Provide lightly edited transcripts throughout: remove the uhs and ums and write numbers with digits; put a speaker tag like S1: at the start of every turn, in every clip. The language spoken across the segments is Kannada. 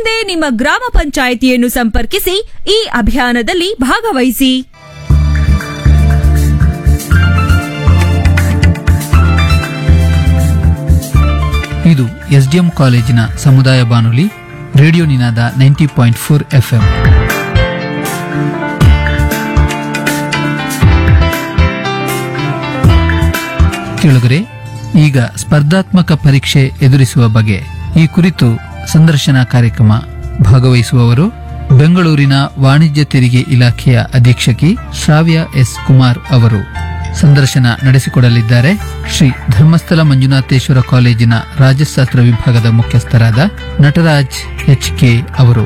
S1: ಹಿಂದೆ ನಿಮ್ಮ ಗ್ರಾಮ ಪಂಚಾಯಿತಿಯನ್ನು ಸಂಪರ್ಕಿಸಿ ಈ ಅಭಿಯಾನದಲ್ಲಿ ಭಾಗವಹಿಸಿ.
S2: ಇದು ಎಸ್ಡಿಎಂ ಕಾಲೇಜಿನ ಸಮುದಾಯ ಬಾನುಲಿ ರೇಡಿಯೋ ನಿನಾದ 90.4 FM. ಕೇಳುಗರೆ, ಈಗ ಸ್ಪರ್ಧಾತ್ಮಕ ಪರೀಕ್ಷೆ ಎದುರಿಸುವ ಬಗೆ ಈ ಕುರಿತು ಸಂದರ್ಶನ ಕಾರ್ಯಕ್ರಮ. ಭಾಗವಹಿಸುವವರು ಬೆಂಗಳೂರಿನ ವಾಣಿಜ್ಯ ತೆರಿಗೆ ಇಲಾಖೆಯ ಅಧೀಕ್ಷಕಿ ಶ್ರಾವ್ಯ ಎಸ್ ಕುಮಾರ್ ಅವರು. ಸಂದರ್ಶನ ನಡೆಸಿಕೊಡಲಿದ್ದಾರೆ ಶ್ರೀ ಧರ್ಮಸ್ಥಳ ಮಂಜುನಾಥೇಶ್ವರ ಕಾಲೇಜಿನ ರಾಜ್ಯಶಾಸ್ತ್ರ ವಿಭಾಗದ ಮುಖ್ಯಸ್ಥರಾದ ನಟರಾಜ್ HK ಅವರು.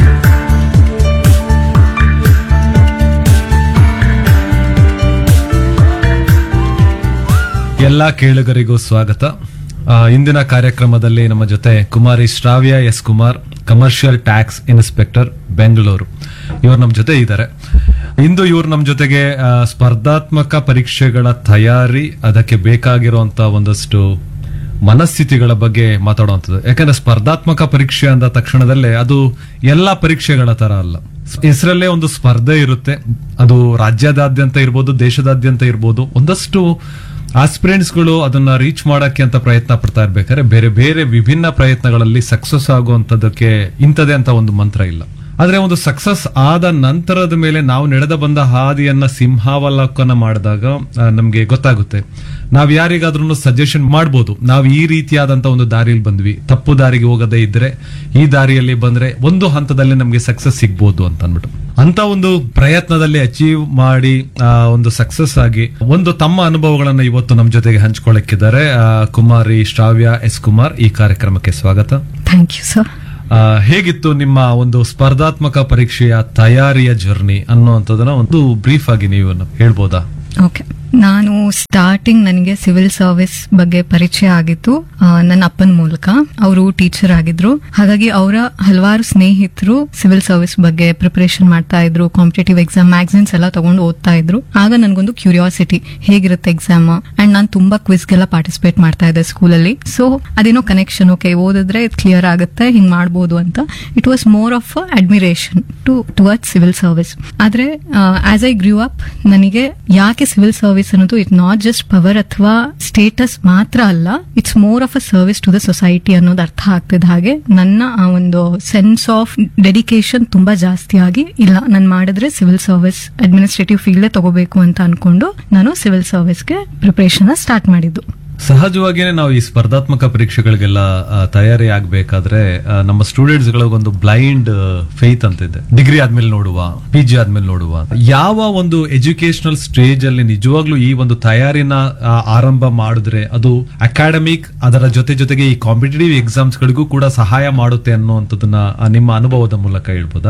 S3: ಎಲ್ಲಾ ಕೇಳುಗರಿಗೂ ಸ್ವಾಗತ. ಇಂದಿನ ಕಾರ್ಯಕ್ರಮದಲ್ಲಿ ನಮ್ಮ ಜೊತೆ ಕುಮಾರಿ ಶ್ರಾವ್ಯ S Kumar, commercial tax inspector, Bengaluru, ಇವರು ನಮ್ಮ ಜೊತೆ ಇದ್ದಾರೆ. ಇಂದು ಇವರು ನಮ್ಮ ಜೊತೆಗೆ ಸ್ಪರ್ಧಾತ್ಮಕ ಪರೀಕ್ಷೆಗಳ ತಯಾರಿ, ಅದಕ್ಕೆ ಬೇಕಾಗಿರುವಂತಹ ಒಂದಷ್ಟು ಮನಸ್ಥಿತಿಗಳ ಬಗ್ಗೆ ಮಾತಾಡುವಂಥದ್ದು. ಯಾಕಂದ್ರೆ ಸ್ಪರ್ಧಾತ್ಮಕ ಪರೀಕ್ಷೆ ಅಂದ ತಕ್ಷಣದಲ್ಲೇ ಅದು ಎಲ್ಲಾ ಪರೀಕ್ಷೆಗಳ ತರ ಅಲ್ಲ. ಹೆಸರಲ್ಲೇ ಒಂದು ಸ್ಪರ್ಧೆ ಇರುತ್ತೆ. ಅದು ರಾಜ್ಯದಾದ್ಯಂತ ಇರ್ಬೋದು, ದೇಶದಾದ್ಯಂತ ಇರ್ಬೋದು. ಒಂದಷ್ಟು ಆಸ್ಪಿರೆಂಟ್ಸ್ಗಳು ಅದನ್ನ ರೀಚ್ ಮಾಡಕ್ಕೆ ಅಂತ ಪ್ರಯತ್ನ ಪಡ್ತಾ ಇರ್ಬೇಕಾದ್ರೆ ಬೇರೆ ಬೇರೆ ವಿಭಿನ್ನ ಪ್ರಯತ್ನಗಳಲ್ಲಿ ಸಕ್ಸಸ್ ಆಗುವಂತದಕ್ಕೆ ಇಂಥದೇ ಅಂತ ಒಂದು ಮಂತ್ರ ಇಲ್ಲ. ಆದ್ರೆ ಒಂದು ಸಕ್ಸಸ್ ಆದ ನಂತರದ ಮೇಲೆ ನಾವು ನಡೆದ ಬಂದ ಹಾದಿಯನ್ನ ಸಿಂಹಾವಲೋಕನ ಮಾಡಿದಾಗ ನಮ್ಗೆ ಗೊತ್ತಾಗುತ್ತೆ. ನಾವ್ ಯಾರಿಗಾದ್ರೂ ಸಜೆಷನ್ ಮಾಡ್ಬೋದು, ನಾವು ಈ ರೀತಿಯಾದಂತ ಒಂದು ದಾರಿಯಲ್ಲಿ ಬಂದ್ವಿ, ತಪ್ಪು ದಾರಿಗೆ ಹೋಗದೇ ಇದ್ರೆ ಈ ದಾರಿಯಲ್ಲಿ ಬಂದ್ರೆ ಒಂದು ಹಂತದಲ್ಲಿ ನಮ್ಗೆ ಸಕ್ಸಸ್ ಸಿಗ್ಬೋದು ಅಂತ ಅಂದ್ಬಿಟ್ಟು ಅಂತ ಒಂದು ಪ್ರಯತ್ನದಲ್ಲಿ ಅಚೀವ್ ಮಾಡಿ ಒಂದು ಸಕ್ಸಸ್ ಆಗಿ ಒಂದು ತಮ್ಮ ಅನುಭವಗಳನ್ನ ಇವತ್ತು ನಮ್ಮ ಜೊತೆಗೆ ಹಂಚ್ಕೊಳ್ಳಕ್ಕಿದ್ದಾರೆ ಕುಮಾರಿ ಶ್ರಾವ್ಯ ಎಸ್ ಕುಮಾರ್. ಈ ಕಾರ್ಯಕ್ರಮಕ್ಕೆ ಸ್ವಾಗತ.
S4: Thank you sir.
S3: ಹೇಗಿತ್ತು ನಿಮ್ಮ ಒಂದು ಸ್ಪರ್ಧಾತ್ಮಕ ಪರೀಕ್ಷೆಯ ತಯಾರಿಯ ಜರ್ನಿ ಅನ್ನುವಂಥದ್ದನ್ನ ಒಂದು ಬ್ರೀಫ್ ಆಗಿ ನೀವು ಹೇಳ್ಬೋದಾ?
S4: ಓಕೆ, ನಾನು ಸ್ಟಾರ್ಟಿಂಗ್ ನನಗೆ ಸಿವಿಲ್ ಸರ್ವಿಸ್ ಬಗ್ಗೆ ಪರಿಚಯ ಆಗಿತ್ತು ನನ್ನ ಅಪ್ಪನ ಮೂಲಕ. ಅವರು ಟೀಚರ್ ಆಗಿದ್ರು, ಹಾಗಾಗಿ ಅವರ ಹಲವಾರು ಸ್ನೇಹಿತರು ಸಿವಿಲ್ ಸರ್ವಿಸ್ ಬಗ್ಗೆ ಪ್ರಿಪರೇಷನ್ ಮಾಡ್ತಾ ಇದ್ರು, ಕಾಂಪಿಟೇಟಿವ್ ಎಕ್ಸಾಮ್ ಮ್ಯಾಗಝಿನ್ಸ್ ಎಲ್ಲ ತಗೊಂಡು ಓದ್ತಾ ಇದ್ರು. ಆಗ ನನ್ಗೊಂದು ಕ್ಯೂರಿಯಾಸಿಟಿ, ಹೇಗಿರುತ್ತೆ ಎಕ್ಸಾಮ್, ಅಂಡ್ ನಾನು ತುಂಬಾ ಕ್ವಿಜ್ಗೆಲ್ಲ ಪಾರ್ಟಿಸಿಪೇಟ್ ಮಾಡ್ತಾ ಇದ್ದೆ ಸ್ಕೂಲಲ್ಲಿ. ಸೊ ಅದೇನೋ ಕನೆಕ್ಷನ್, ಓಕೆ ಓದಿದ್ರೆ ಇದು ಕ್ಲಿಯರ್ ಆಗುತ್ತೆ, ಹಿಂಗ್ ಮಾಡ್ಬೋದು ಅಂತ. It was more of admiration towards civil service. ಆದ್ರೆ ಆಸ್ ಐ ಗ್ರೂ ಅಪ್, ನನಗೆ ಯಾಕೆ ಸಿವಿಲ್ ಸರ್ವಿಸ್ ಅನ್ನೋದು ಇಟ್ ನಾಟ್ ಜಸ್ಟ್ ಪವರ್ ಅಥವಾ ಸ್ಟೇಟಸ್ ಮಾತ್ರ ಅಲ್ಲ, it's more of a service to the society ಅನ್ನೋದು ಅರ್ಥ ಆಗ್ತಿದ್ದ ಹಾಗೆ ನನ್ನ ಆ ಒಂದು ಸೆನ್ಸ್ ಆಫ್ ಡೆಡಿಕೇಶನ್ ತುಂಬಾ ಜಾಸ್ತಿ ಆಗಿ, ಇಲ್ಲ ನಾನು ಮಾಡಿದ್ರೆ ಸಿವಿಲ್ ಸರ್ವಿಸ್ ಅಡ್ಮಿನಿಸ್ಟ್ರೇಟಿವ್ ಫೀಲ್ಡ್ ತಗೋಬೇಕು ಅಂತ ಅನ್ಕೊಂಡು ನಾನು ಸಿವಿಲ್ ಸರ್ವಿಸ್ಗೆ ಪ್ರಿಪರೇಷನ್ ಸ್ಟಾರ್ಟ್ ಮಾಡಿದ್ದು.
S3: ಸಹಜವಾಗಿಯೇ ನಾವು ಈ ಸ್ಪರ್ಧಾತ್ಮಕ ಪರೀಕ್ಷೆಗಳಿಗೆಲ್ಲ ತಯಾರಿ ಆಗ್ಬೇಕಾದ್ರೆ ನಮ್ಮ ಸ್ಟೂಡೆಂಟ್ಸ್ ಗಳಿಗೊಂದು ಬ್ಲೈಂಡ್ ಫೇತ್ ಅಂತಿದೆ. ಡಿಗ್ರಿ ಆದ್ಮೇಲೆ ನೋಡುವ, PG ಆದ್ಮೇಲೆ ನೋಡುವ. ಯಾವ ಒಂದು ಎಜುಕೇಶನಲ್ ಸ್ಟೇಜ್ ಅಲ್ಲಿ ನಿಜವಾಗ್ಲೂ ಈ ಒಂದು ತಯಾರಿನ ಆರಂಭ ಮಾಡಿದ್ರೆ ಅದು ಅಕಾಡೆಮಿಕ್, ಅದರ ಜೊತೆಗೆ ಈ ಕಾಂಪಿಟೇಟಿವ್ ಎಕ್ಸಾಮ್ಸ್ ಗಳಿಗೂ ಕೂಡ ಸಹಾಯ ಮಾಡುತ್ತೆ ಅನ್ನುವಂಥದ್ದನ್ನ ನಿಮ್ಮ ಅನುಭವದ ಮೂಲಕ ಹೇಳ್ಬೋದಾ?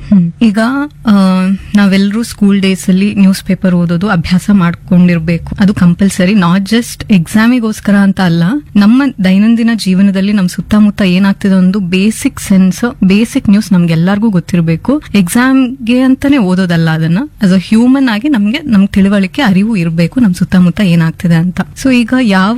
S4: ಈಗ ನಾವೆಲ್ಲರೂ ಸ್ಕೂಲ್ ಡೇಸ್ ಅಲ್ಲಿ ನ್ಯೂಸ್ ಪೇಪರ್ ಓದೋದು ಅಭ್ಯಾಸ ಮಾಡ್ಕೊಂಡಿರ್ಬೇಕು. ಅದು ಕಂಪಲ್ಸರಿ, ನಾಟ್ ಜಸ್ಟ್ ಎಕ್ಸಾಮಿಗೋಸ್ಕರ ಅಂತ ಅಲ್ಲ, ನಮ್ಮ ದೈನಂದಿನ ಜೀವನದಲ್ಲಿ ನಮ್ ಸುತ್ತಮುತ್ತ ಏನಾಗ್ತಿದೆ ಒಂದು ಬೇಸಿಕ್ ಸೆನ್ಸ್, ಬೇಸಿಕ್ ನ್ಯೂಸ್ ನಮ್ಗೆಲ್ಲರಿಗೂ ಗೊತ್ತಿರಬೇಕು. ಎಕ್ಸಾಮ್ಗೆ ಅಂತಾನೆ ಓದೋದಲ್ಲ, ಅದನ್ನ ಆಸ್ ಅ ಹ್ಯೂಮನ್ ಆಗಿ ನಮ್ಗೆ ತಿಳುವಳಿಕೆ, ಅರಿವು ಇರಬೇಕು ನಮ್ ಸುತ್ತಮುತ್ತ ಏನಾಗ್ತಿದೆ ಅಂತ. ಸೊ ಈಗ ಯಾವ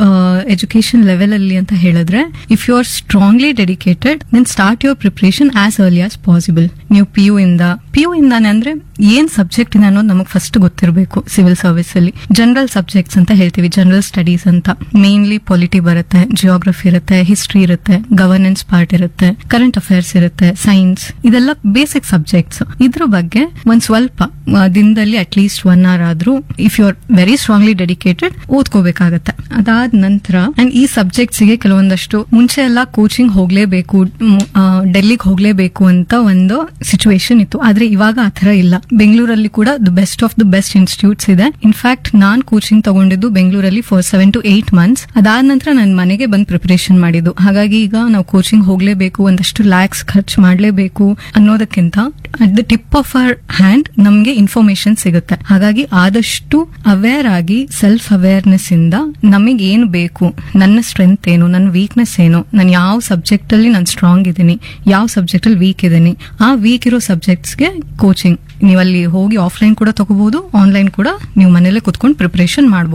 S4: ಎಜುಕೇಶನ್ ಲೆವೆಲ್ ಅಲ್ಲಿ ಅಂತ ಹೇಳಿದ್ರೆ, if you are strongly dedicated, then start your preparation as early as possible. ನೀವು PU ಇಂದಾನೆ ಅಂದ್ರೆ ಏನ್ ಸಬ್ಜೆಕ್ಟ್ ಇದೆ ಅನ್ನೋದು ನಮಗೆ ಫಸ್ಟ್ ಗೊತ್ತಿರಬೇಕು. ಸಿವಿಲ್ ಸರ್ವಿಸ್ ಅಲ್ಲಿ ಜನರಲ್ ಸಬ್ಜೆಕ್ಟ್ಸ್ ಅಂತ ಹೇಳ್ತೀವಿ, ಜನರಲ್ ಸ್ಟಡೀಸ್ ಅಂತ. ಮೇನ್ಲಿ ಪೊಲಿಟಿ ಬರುತ್ತೆ, ಜಿಯೋಗ್ರಫಿ ಇರುತ್ತೆ, ಹಿಸ್ಟ್ರಿ ಇರುತ್ತೆ, ಗವರ್ನೆನ್ಸ್ ಪಾರ್ಟ್ ಇರುತ್ತೆ, ಕರೆಂಟ್ ಅಫೇರ್ಸ್ ಇರುತ್ತೆ, ಸೈನ್ಸ್, ಇದೆಲ್ಲ ಬೇಸಿಕ್ ಸಬ್ಜೆಕ್ಟ್ಸ್. ಇದ್ರ ಬಗ್ಗೆ ಒಂದ್ ಸ್ವಲ್ಪ ದಿನದಲ್ಲಿ ಅಟ್ಲೀಸ್ಟ್ 1 hour ಆದ್ರೂ if you are very strongly dedicated ಓದ್ಕೋಬೇಕಾಗತ್ತೆ. ಅದಾದ ನಂತರ ಅಂಡ್ ಈ ಸಬ್ಜೆಕ್ಟ್ಸ್ ಗೆ ಕೆಲವೊಂದಷ್ಟು ಮುಂಚೆ ಎಲ್ಲ ಕೋಚಿಂಗ್ ಹೋಗ್ಲೇಬೇಕು, ಡೆಲ್ಲಿಗೆ ಹೋಗ್ಲೇಬೇಕು ಅಂತ ಒಂದು ಸಿಚುವೇಶನ್ ಇತ್ತು. ಆದ್ರೆ ಇವಾಗ ಆತರ ಇಲ್ಲ. ಬೆಂಗಳೂರಲ್ಲಿ ಕೂಡ the best of the best institutes ಇದೆ. ಇನ್ಫ್ಯಾಕ್ಟ್ ನಾನ್ ಕೋಚಿಂಗ್ ತಗೊಂಡಿದ್ದು ಬೆಂಗಳೂರಲ್ಲಿ ಫಾರ್ 7 to 8 months. ಅದಾದ ನಂತರ ನನ್ನ ಮನೆಗೆ ಬಂದು ಪ್ರಿಪರೇಷನ್ ಮಾಡಿದ್ದು. ಹಾಗಾಗಿ ಈಗ ನಾವು ಕೋಚಿಂಗ್ ಹೋಗ್ಲೇಬೇಕು, ಒಂದಷ್ಟು ಲ್ಯಾಕ್ಸ್ ಖರ್ಚು ಮಾಡ್ಲೇಬೇಕು ಅನ್ನೋದಕ್ಕಿಂತ at the tip of our hand ನಮ್ಗೆ ಇನ್ಫಾರ್ಮೇಶನ್ ಸಿಗುತ್ತೆ. ಹಾಗಾಗಿ ಆದಷ್ಟು ಅವೇರ್ ಆಗಿ ಸೆಲ್ಫ್ ಅವೇರ್ನೆಸ್ ಇಂದ ನಮಗೆ ಏನು ಬೇಕು, ನನ್ನ ಸ್ಟ್ರೆಂತ್ ಏನು, ನನ್ನ ವೀಕ್ನೆಸ್ ಏನು, ನಾನು ಯಾವ ಸಬ್ಜೆಕ್ಟ್ ಅಲ್ಲಿ ನಾನು ಸ್ಟ್ರಾಂಗ್ ಇದ್ದೀನಿ, ಯಾವ ಸಬ್ಜೆಕ್ಟ್ ಅಲ್ಲಿ ವೀಕ್ ಇದ್ದೀನಿ, ಆ ವೀಕ್ ಇರೋ ಸಬ್ಜೆಕ್ಟ್ಸ್ಗೆ ಕೋಚಿಂಗ್ ನೀವಲ್ಲಿ ಹೋಗಿ ಆಫ್ಲೈನ್ ಕೂಡ ತಗೋಬಹುದು, ಆನ್ಲೈನ್ ಕೂಡ ನೀವು ಮನೇಲೆ ಕುತ್ಕೊಂಡು ಪ್ರಿಪರೇಷನ್ ಮಾಡಬಹುದು.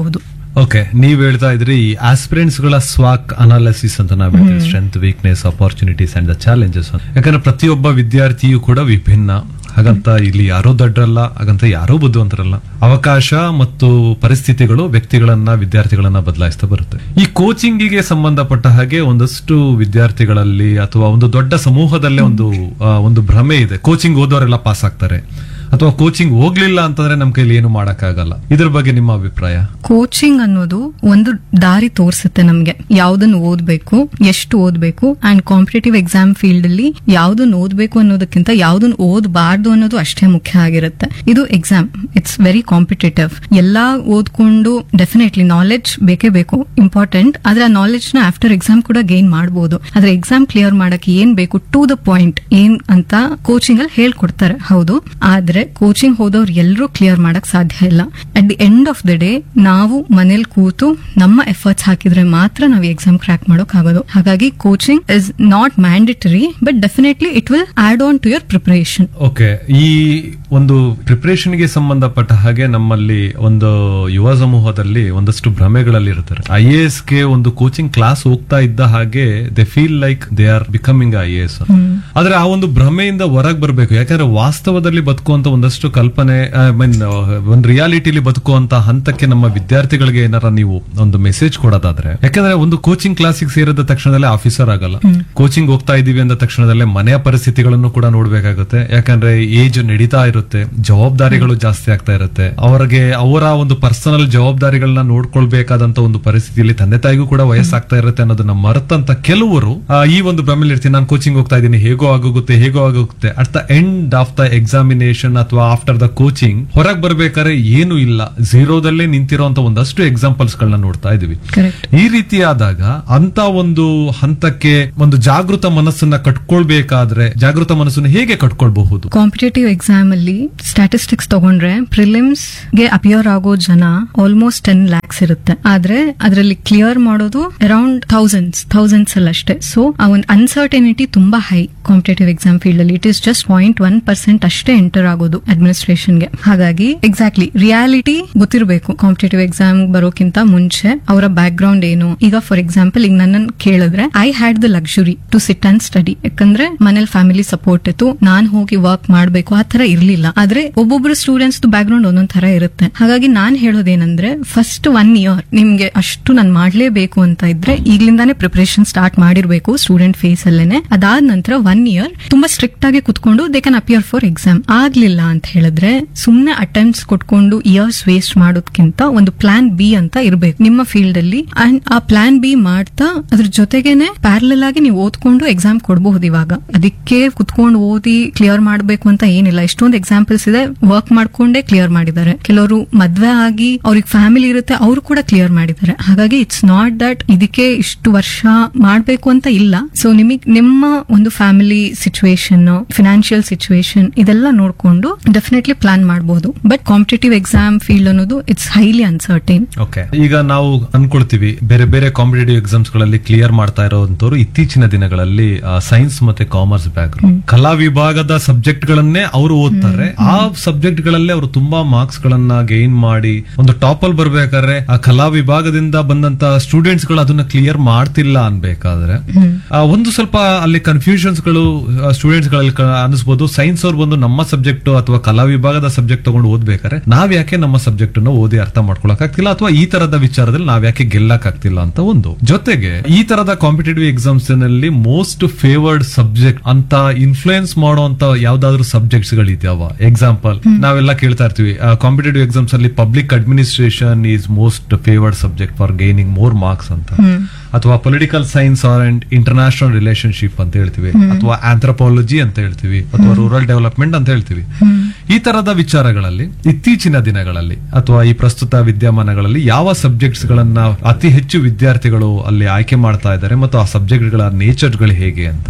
S3: ಓಕೆ, ನೀವ್ ಹೇಳ್ತಾ ಇದ್ರಿ ಆಸ್ಪಿರೆಂಟ್ಸ್ ಗಳ ಸ್ವಾಕ್ ಅನಾಲಿಸಿಸ್ ಅಂತ ನಾವು ಹೇಳ್ತೀವಿ, strength, weakness, opportunities and the challenges. ಯಾಕಂದ್ರೆ ಪ್ರತಿಯೊಬ್ಬ ವಿದ್ಯಾರ್ಥಿಯು ಕೂಡ ವಿಭಿನ್ನ. ಹಾಗಂತ ಇಲ್ಲಿ ಯಾರೋ ದೊಡ್ಡರಲ್ಲ, ಹಾಗಂತ ಯಾರೋ ಬುದ್ಧಿವಂತರಲ್ಲ. ಅವಕಾಶ ಮತ್ತು ಪರಿಸ್ಥಿತಿಗಳು ವ್ಯಕ್ತಿಗಳನ್ನ, ವಿದ್ಯಾರ್ಥಿಗಳನ್ನ ಬದಲಾಯಿಸ್ತಾ ಬರುತ್ತೆ. ಈ ಕೋಚಿಂಗಿಗೆ ಸಂಬಂಧಪಟ್ಟ ಹಾಗೆ ಒಂದಷ್ಟು ವಿದ್ಯಾರ್ಥಿಗಳಲ್ಲಿ ಅಥವಾ ಒಂದು ದೊಡ್ಡ ಸಮೂಹದಲ್ಲೇ ಒಂದು ಭ್ರಮೆ ಇದೆ, ಕೋಚಿಂಗ್ ಓದೋರೆಲ್ಲ ಪಾಸ್ ಆಗ್ತಾರೆ ಅಥವಾ ಕೋಚಿಂಗ್ ಹೋಗ್ಲಿಲ್ಲ ಅಂತಂದ್ರೆ ನಮ್ ಕೈಲಿ ಏನು ಮಾಡಕ್ಕಾಗಲ್ಲ. ಇದ್ರ ಬಗ್ಗೆ ನಿಮ್ಮ ಅಭಿಪ್ರಾಯ?
S4: ಕೋಚಿಂಗ್ ಅನ್ನೋದು ಒಂದು ದಾರಿ ತೋರಿಸುತ್ತೆ ನಮ್ಗೆ, ಯಾವ್ದನ್ನ ಓದ್ಬೇಕು, ಎಷ್ಟು ಓದ್ಬೇಕು, ಅಂಡ್ ಕಾಂಪಿಟೇಟಿವ್ ಎಕ್ಸಾಮ್ ಫೀಲ್ಡ್ ಅಲ್ಲಿ ಯಾವ್ದನ್ನ ಓದ್ಬೇಕು ಅನ್ನೋದಕ್ಕಿಂತ ಯಾವ್ದನ್ನ ಓದಬಾರ್ದು ಅನ್ನೋದು ಅಷ್ಟೇ ಮುಖ್ಯ ಆಗಿರುತ್ತೆ. ಇದು ಎಕ್ಸಾಮ್, ಇಟ್ಸ್ ವೆರಿ ಕಾಂಪಿಟೇಟಿವ್. ಎಲ್ಲಾ ಓದ್ಕೊಂಡು ಡೆಫಿನೆಟ್ಲಿ ನಾಲೆಡ್ಜ್ ಬೇಕೇ ಬೇಕು, ಇಂಪಾರ್ಟೆಂಟ್. ಆದ್ರೆ ಆ ನಾಲೆಡ್ಜ್ ನ ಆಫ್ಟರ್ ಎಕ್ಸಾಮ್ ಕೂಡ ಗೇನ್ ಮಾಡಬಹುದು. ಆದ್ರೆ ಎಕ್ಸಾಮ್ ಕ್ಲಿಯರ್ ಮಾಡಕ್ಕೆ ಏನ್ ಬೇಕು, ಟು ದ ಪಾಯಿಂಟ್ ಏನ್ ಅಂತ ಕೋಚಿಂಗ್ ಅಲ್ಲಿ ಹೇಳ್ಕೊಡ್ತಾರೆ, ಹೌದು. ಆದ್ರೆ ಕೋಚಿಂಗ್ ಹೋದವ್ರು ಎಲ್ಲರೂ ಕ್ಲಿಯರ್ ಮಾಡಕ್ ಸಾಧ್ಯ ಇಲ್ಲ. At the end of the day ನಾವು ಮನೇಲಿ ಕೂತು ನಮ್ಮ ಎಫರ್ಟ್ಸ್ ಹಾಕಿದ್ರೆ ಮಾತ್ರ ನಾವು ಎಕ್ಸಾಮ್ ಕ್ರ್ಯಾಕ್ ಮಾಡೋಕ್ ಆಗೋದು. ಹಾಗಾಗಿ coaching is not mandatory, but definitely it will add on to your preparation.
S3: Okay, ಈ ಒಂದು ಪ್ರಿಪರೇಷನ್ ಗೆ ಸಂಬಂಧಪಟ್ಟ ಹಾಗೆ ನಮ್ಮಲ್ಲಿ ಒಂದು ಯುವ ಸಮೂಹದಲ್ಲಿ ಒಂದಷ್ಟು ಭ್ರಮೆಗಳಲ್ಲಿ ಇರ್ತಾರೆ. IAS ಗೆ ಒಂದು ಕೋಚಿಂಗ್ ಕ್ಲಾಸ್ ಹೋಗ್ತಾ ಇದ್ದ ಹಾಗೆ they feel like they are becoming IAS. ಆದ್ರೆ ಆ ಒಂದು ಭ್ರಮೆಯಿಂದ ಹೊರಗೆ ಬರಬೇಕು. ಯಾಕಂದ್ರೆ ವಾಸ್ತವದಲ್ಲಿ ಬದುಕುವಂತ ಒಂದಷ್ಟು ಕಲ್ಪನೆ, ಒಂದು ರಿಯಾಲಿಟಿಲಿ ಬದುಕುವಂತ ಹಂತಕ್ಕೆ ನಮ್ಮ ವಿದ್ಯಾರ್ಥಿಗಳಿಗೆ ಏನಾರ ನೀವು ಒಂದು ಮೆಸೇಜ್ ಕೊಡೋದಾದ್ರೆ, ಯಾಕಂದ್ರೆ ಒಂದು ಕೋಚಿಂಗ್ ಕ್ಲಾಸಿಗೆ ಸೇರಿದ ತಕ್ಷಣದಲ್ಲೇ ಆಫೀಸರ್ ಆಗಲ್ಲ. ಕೋಚಿಂಗ್ ಹೋಗ್ತಾ ಇದೀವಿ ಅಂದ ತಕ್ಷಣದಲ್ಲೇ ಮನೆಯ ಪರಿಸ್ಥಿತಿಗಳನ್ನು ಕೂಡ ನೋಡ್ಬೇಕಾಗುತ್ತೆ. ಯಾಕಂದ್ರೆ ಏಜ್ ನಡೀತಾ ಇರುತ್ತೆ, ಜವಾಬ್ದಾರಿಗಳು ಜಾಸ್ತಿ ಆಗ್ತಾ ಇರುತ್ತೆ. ಅವರ ಒಂದು ಪರ್ಸನಲ್ ಜವಾಬ್ದಾರಿಗಳನ್ನ ನೋಡ್ಕೊಳ್ಬೇಕಾದಂತ ಒಂದು ಪರಿಸ್ಥಿತಿಯಲ್ಲಿ ತಂದೆ ತಾಯಿಗೂ ಕೂಡ ವಯಸ್ಸಾಗ್ತಾ ಇರುತ್ತೆ ಅನ್ನೋದನ್ನ ಮರೆತಂತ ಕೆಲವರು ಈ ಒಂದು ಭ್ರಮೆಯಲ್ಲಿ ಇರ್ತೀನಿ, ನಾನು ಕೋಚಿಂಗ್ ಹೋಗ್ತಾ ಇದ್ದೀನಿ, ಹೇಗೋ ಆಗೋಗುತ್ತೆ. At the end of the examination ಅಥವಾ ಆಫ್ಟರ್ ದ ಕೋಚಿಂಗ್ ಹೊರಗೆ ಬರ್ಬೇಕಾದ್ರೆ ಏನು ಇಲ್ಲ, ಝೀರೋದಲ್ಲೇ ನಿಂತಿರುವಂತ ಒಂದಷ್ಟು ಎಕ್ಸಾಂಪಲ್ಸ್ ಗಳನ್ನ ನೋಡ್ತಾ ಇದೀವಿ. ಈ ರೀತಿಯಾದಾಗ ಅಂತ ಒಂದು ಹಂತಕ್ಕೆ ಒಂದು ಜಾಗೃತ ಮನಸ್ಸನ್ನ ಕಟ್ಕೊಳ್ಬೇಕಾದ್ರೆ ಜಾಗೃತ ಮನಸ್ಸನ್ನು ಹೇಗೆ ಕಟ್ಕೊಳ್ಬಹುದು?
S4: ಕಾಂಪಿಟೇಟಿವ್ ಎಕ್ಸಾಮ್ ಅಲ್ಲಿ ಸ್ಟ್ಯಾಟಿಸ್ಟಿಕ್ಸ್ ತಗೊಂಡ್ರೆ ಪ್ರಿಲಿಮ್ಸ್ ಗೆ ಅಪಿಯರ್ ಆಗೋ ಜನ ಆಲ್ಮೋಸ್ಟ್ 10 lakhs ಇರುತ್ತೆ. ಆದ್ರೆ ಅದರಲ್ಲಿ ಕ್ಲಿಯರ್ ಮಾಡೋದು ಅರೌಂಡ್ ಥೌಸಂಡ್ಸ್ ಅಲ್ಲಷ್ಟೇ. ಸೊ ಆ ಒಂದು ಅನ್ಸರ್ಟನಿಟಿ ತುಂಬಾ ಹೈ ಕಾಂಪಿಟೇಟಿವ್ ಎಕ್ಸಾಮ್ ಫೀಲ್ಡ್ ಅಲ್ಲಿ. ಇಟ್ ಇಸ್ ಜಸ್ಟ್ 0.1% ಅಷ್ಟೇ ಎಂಟರ್ ಆಗೋದು ಅಡ್ಮಿನಿಸ್ಟ್ರೇಷನ್ಗೆ. ಹಾಗಾಗಿ ಎಕ್ಸಾಕ್ಟ್ಲಿ ರಿಯಾಲಿಟಿ ಗೊತ್ತಿರಬೇಕು. ಕಾಂಪಿಟೇಟಿವ್ ಎಕ್ಸಾಮ್ ಬರೋಕ್ಕಿಂತ ಮುಂಚೆ ಅವರ ಬ್ಯಾಕ್ ಗ್ರೌಂಡ್ ಏನು. ಈಗ ಫಾರ್ ಎಕ್ಸಾಂಪಲ್ ಈಗ ನನ್ನನ್ನು ಕೇಳಿದ್ರೆ I had the luxury to sit and study. ಯಾಕಂದ್ರೆ ಮನೇಲಿ ಫ್ಯಾಮಿಲಿ ಸಪೋರ್ಟ್ ಇತ್ತು, ನಾನ್ ಹೋಗಿ ವರ್ಕ್ ಮಾಡ್ಬೇಕು ಆ ತರ ಇರ್ಲಿಲ್ಲ. ಆದ್ರೆ ಒಬ್ಬೊಬ್ರು ಸ್ಟೂಡೆಂಟ್ಸ್ ಬ್ಯಾಕ್ ಗ್ರೌಂಡ್ ಒಂದೊಂದ್ ತರ ಇರುತ್ತೆ. ಹಾಗಾಗಿ ನಾನ್ ಹೇಳೋದೇನಂದ್ರೆ ಫಸ್ಟ್ 1 year ನಿಮ್ಗೆ ಅಷ್ಟು ನಾನು ಮಾಡ್ಲೇಬೇಕು ಅಂತ ಇದ್ರೆ ಈಗ್ಲಿಂದಾನೇ ಪ್ರಿಪರೇಷನ್ ಸ್ಟಾರ್ಟ್ ಮಾಡಿರ್ಬೇಕು ಸ್ಟೂಡೆಂಟ್ ಫೇಸ್ ಅಲ್ಲೇನೆ. ಅದಾದ ನಂತರ 1 year ತುಂಬಾ ಸ್ಟ್ರಿಕ್ಟ್ ಆಗಿ ಕುತ್ಕೊಂಡು they can appear for exam. ಆಗ್ಲಿಲ್ಲ ಅಂತ ಹೇಳಿದ್ರೆ ಸುಮ್ನೆ ಅಟೆಂಪ್ಟ್ಸ್ ಕೊಟ್ಕೊಂಡು ಇಯರ್ಸ್ ವೇಸ್ಟ್ ಮಾಡೋದಕ್ಕಿಂತ ಒಂದು ಪ್ಲಾನ್ ಬಿ ಅಂತ ಇರ್ಬೇಕು ನಿಮ್ಮ ಫೀಲ್ಡ್ ಅಲ್ಲಿ. ಅಂಡ್ ಆ ಪ್ಲಾನ್ ಬಿ ಮಾಡ್ತಾ ಅದ್ರ ಜೊತೆಗೇನೆ ಪ್ಯಾರಲಲ್ ಆಗಿ ನೀವು ಓದ್ಕೊಂಡು ಎಕ್ಸಾಮ್ ಕೊಡಬಹುದು. ಇವಾಗ ಅದಕ್ಕೆ ಕುತ್ಕೊಂಡು ಓದಿ ಕ್ಲಿಯರ್ ಮಾಡ್ಬೇಕು ಅಂತ ಏನಿಲ್ಲ. ಎಷ್ಟೊಂದು ಎಕ್ಸಾಂಪಲ್ಸ್ ಇದೆ, ವರ್ಕ್ ಮಾಡ್ಕೊಂಡೇ ಕ್ಲಿಯರ್ ಮಾಡಿದ್ದಾರೆ. ಕೆಲವರು ಮದ್ವೆ ಆಗಿ ಅವ್ರಿಗೆ ಫ್ಯಾಮಿಲಿ ಇರುತ್ತೆ, ಅವರು ಕೂಡ ಕ್ಲಿಯರ್ ಮಾಡಿದ್ದಾರೆ. ಹಾಗಾಗಿ ಇಟ್ಸ್ ನಾಟ್ ದಟ್ ಇದಕ್ಕೆ ಇಷ್ಟು ವರ್ಷ ಮಾಡ್ಬೇಕು ಅಂತ ಇಲ್ಲ. ಸೊ ನಿಮ್ಮ ಒಂದು ಫ್ಯಾಮಿಲಿ ಸಿಚುವೇಶನ್, ಫಿನಾನ್ಷಿಯಲ್ ಸಿಚುವೇಶನ್ ಇದೆಲ್ಲ ನೋಡ್ಕೊಂಡು ಡೆಫಿನೆಟ್ಲಿ ಪ್ಲಾನ್ ಮಾಡಬಹುದು. ಬಟ್ ಕಾಂಪಿಟೇಟಿವ್ ಎಕ್ಸಾಮ್ ಫೀಲ್ಡ್ ಅನ್ನೋದು ಇಟ್ಸ್ ಹೈಲಿ ಅನ್ಸರ್ಟೈನ್.
S3: ಓಕೆ, ಈಗ ನಾವು ಅನ್ಕೊಳ್ತೀವಿ ಬೇರೆ ಬೇರೆ ಕಾಂಪಿಟೇಟಿವ್ ಎಕ್ಸಾಮ್ಸ್ ಗಳಲ್ಲಿ ಕ್ಲಿಯರ್ ಮಾಡ್ತಾ ಇರೋಂತವ್ರು ಇತ್ತೀಚಿನ ದಿನಗಳಲ್ಲಿ ಸೈನ್ಸ್ ಮತ್ತೆ ಕಾಮರ್ಸ್ ಬ್ಯಾಕ್ಗ್ರೌಂಡ್, ಕಲಾ ವಿಭಾಗದ ಸಬ್ಜೆಕ್ಟ್ ಗಳನ್ನೇ ಅವರು ಓದ್ತಾರೆ. ಆ ಸಬ್ಜೆಕ್ಟ್ ಗಳಲ್ಲೇ ಅವರು ತುಂಬಾ ಮಾರ್ಕ್ಸ್ ಗಳನ್ನ ಗೇನ್ ಮಾಡಿ ಒಂದು ಟಾಪ್ ಅಲ್ಲಿ ಬರ್ಬೇಕಾದ್ರೆ ಆ ಕಲಾ ವಿಭಾಗದಿಂದ ಬಂದಂತ ಸ್ಟೂಡೆಂಟ್ಸ್ ಗಳು ಅದನ್ನ ಕ್ಲಿಯರ್ ಮಾಡ್ತಿಲ್ಲ ಅನ್ಬೇಕಾದ್ರೆ ಒಂದು ಸ್ವಲ್ಪ ಅಲ್ಲಿ ಕನ್ಫ್ಯೂಷನ್ಸ್ ಗಳು ಸ್ಟೂಡೆಂಟ್ಸ್ ಗಳಲ್ಲಿ ಅನಿಸಬಹುದು. ಸೈನ್ಸ್ ಅವ್ರು ಬಂದು ನಮ್ಮ ಸಬ್ಜೆಕ್ಟ್ ಅಥವಾ ಕಲಾ ವಿಭಾಗದ ಸಬ್ಜೆಕ್ಟ್ ತಗೊಂಡು ಓದ್ಬೇಕಾದ್ರೆ ನಾವ್ ಯಾಕೆ ನಮ್ಮ ಸಬ್ಜೆಕ್ಟ್ ಅನ್ನು ಓದಿ ಅರ್ಥ ಮಾಡ್ಕೊಳಕ್ ಆಗ್ತಿಲ್ಲ ಅಥವಾ ಈ ತರದ ವಿಚಾರದಲ್ಲಿ ನಾವ್ ಯಾಕೆ ಗೆಲ್ಲಕ್ ಆಗ್ತಿಲ್ಲ ಅಂತ ಒಂದು. ಜೊತೆಗೆ ಈ ತರದ ಕಾಂಪಿಟೇಟಿವ್ ಎಕ್ಸಾಮ್ಸ್ ನಲ್ಲಿ ಮೋಸ್ಟ್ ಫೇವರ್ಡ್ ಸಬ್ಜೆಕ್ಟ್ ಅಂತ ಇನ್ಫ್ಲೂಯೆನ್ಸ್ ಮಾಡುವಂತ ಯಾವ್ದಾದ್ರು ಸಬ್ಜೆಕ್ಟ್ಸ್ ಗಳಿದ್ಯಾವ? ಎಕ್ಸಾಂಪಲ್ ನಾವೆಲ್ಲ ಕೇಳ್ತಾ ಇರ್ತೀವಿ ಕಾಂಪಿಟೇಟಿವ್ ಎಕ್ಸಾಮ್ಸ್ ಅಲ್ಲಿ public administration is most favoured subject for gaining more marks ಅಂತ, ಅಥವಾ political science and international relationship ಅಂತ ಹೇಳ್ತೀವಿ, ಅಥವಾ ಆಂಥ್ರೋಪಾಲಜಿ ಅಂತ ಹೇಳ್ತೀವಿ, ಅಥವಾ ರೂರಲ್ ಡೆವಲಪ್ಮೆಂಟ್ ಅಂತ ಹೇಳ್ತೀವಿ. ಈ ತರದ ವಿಚಾರಗಳಲ್ಲಿ ಇತ್ತೀಚಿನ ದಿನಗಳಲ್ಲಿ ಅಥವಾ ಈ ಪ್ರಸ್ತುತ ವಿದ್ಯಮಾನಗಳಲ್ಲಿ ಯಾವ ಸಬ್ಜೆಕ್ಟ್ಸ್ ಗಳನ್ನ ಅತಿ ಹೆಚ್ಚು ವಿದ್ಯಾರ್ಥಿಗಳು ಅಲ್ಲಿ ಆಯ್ಕೆ ಮಾಡ್ತಾ ಇದ್ದಾರೆ ಮತ್ತು ಆ ಸಬ್ಜೆಕ್ಟ್ ಗಳ ನೇಚರ್ ಗಳು ಹೇಗೆ ಅಂತ?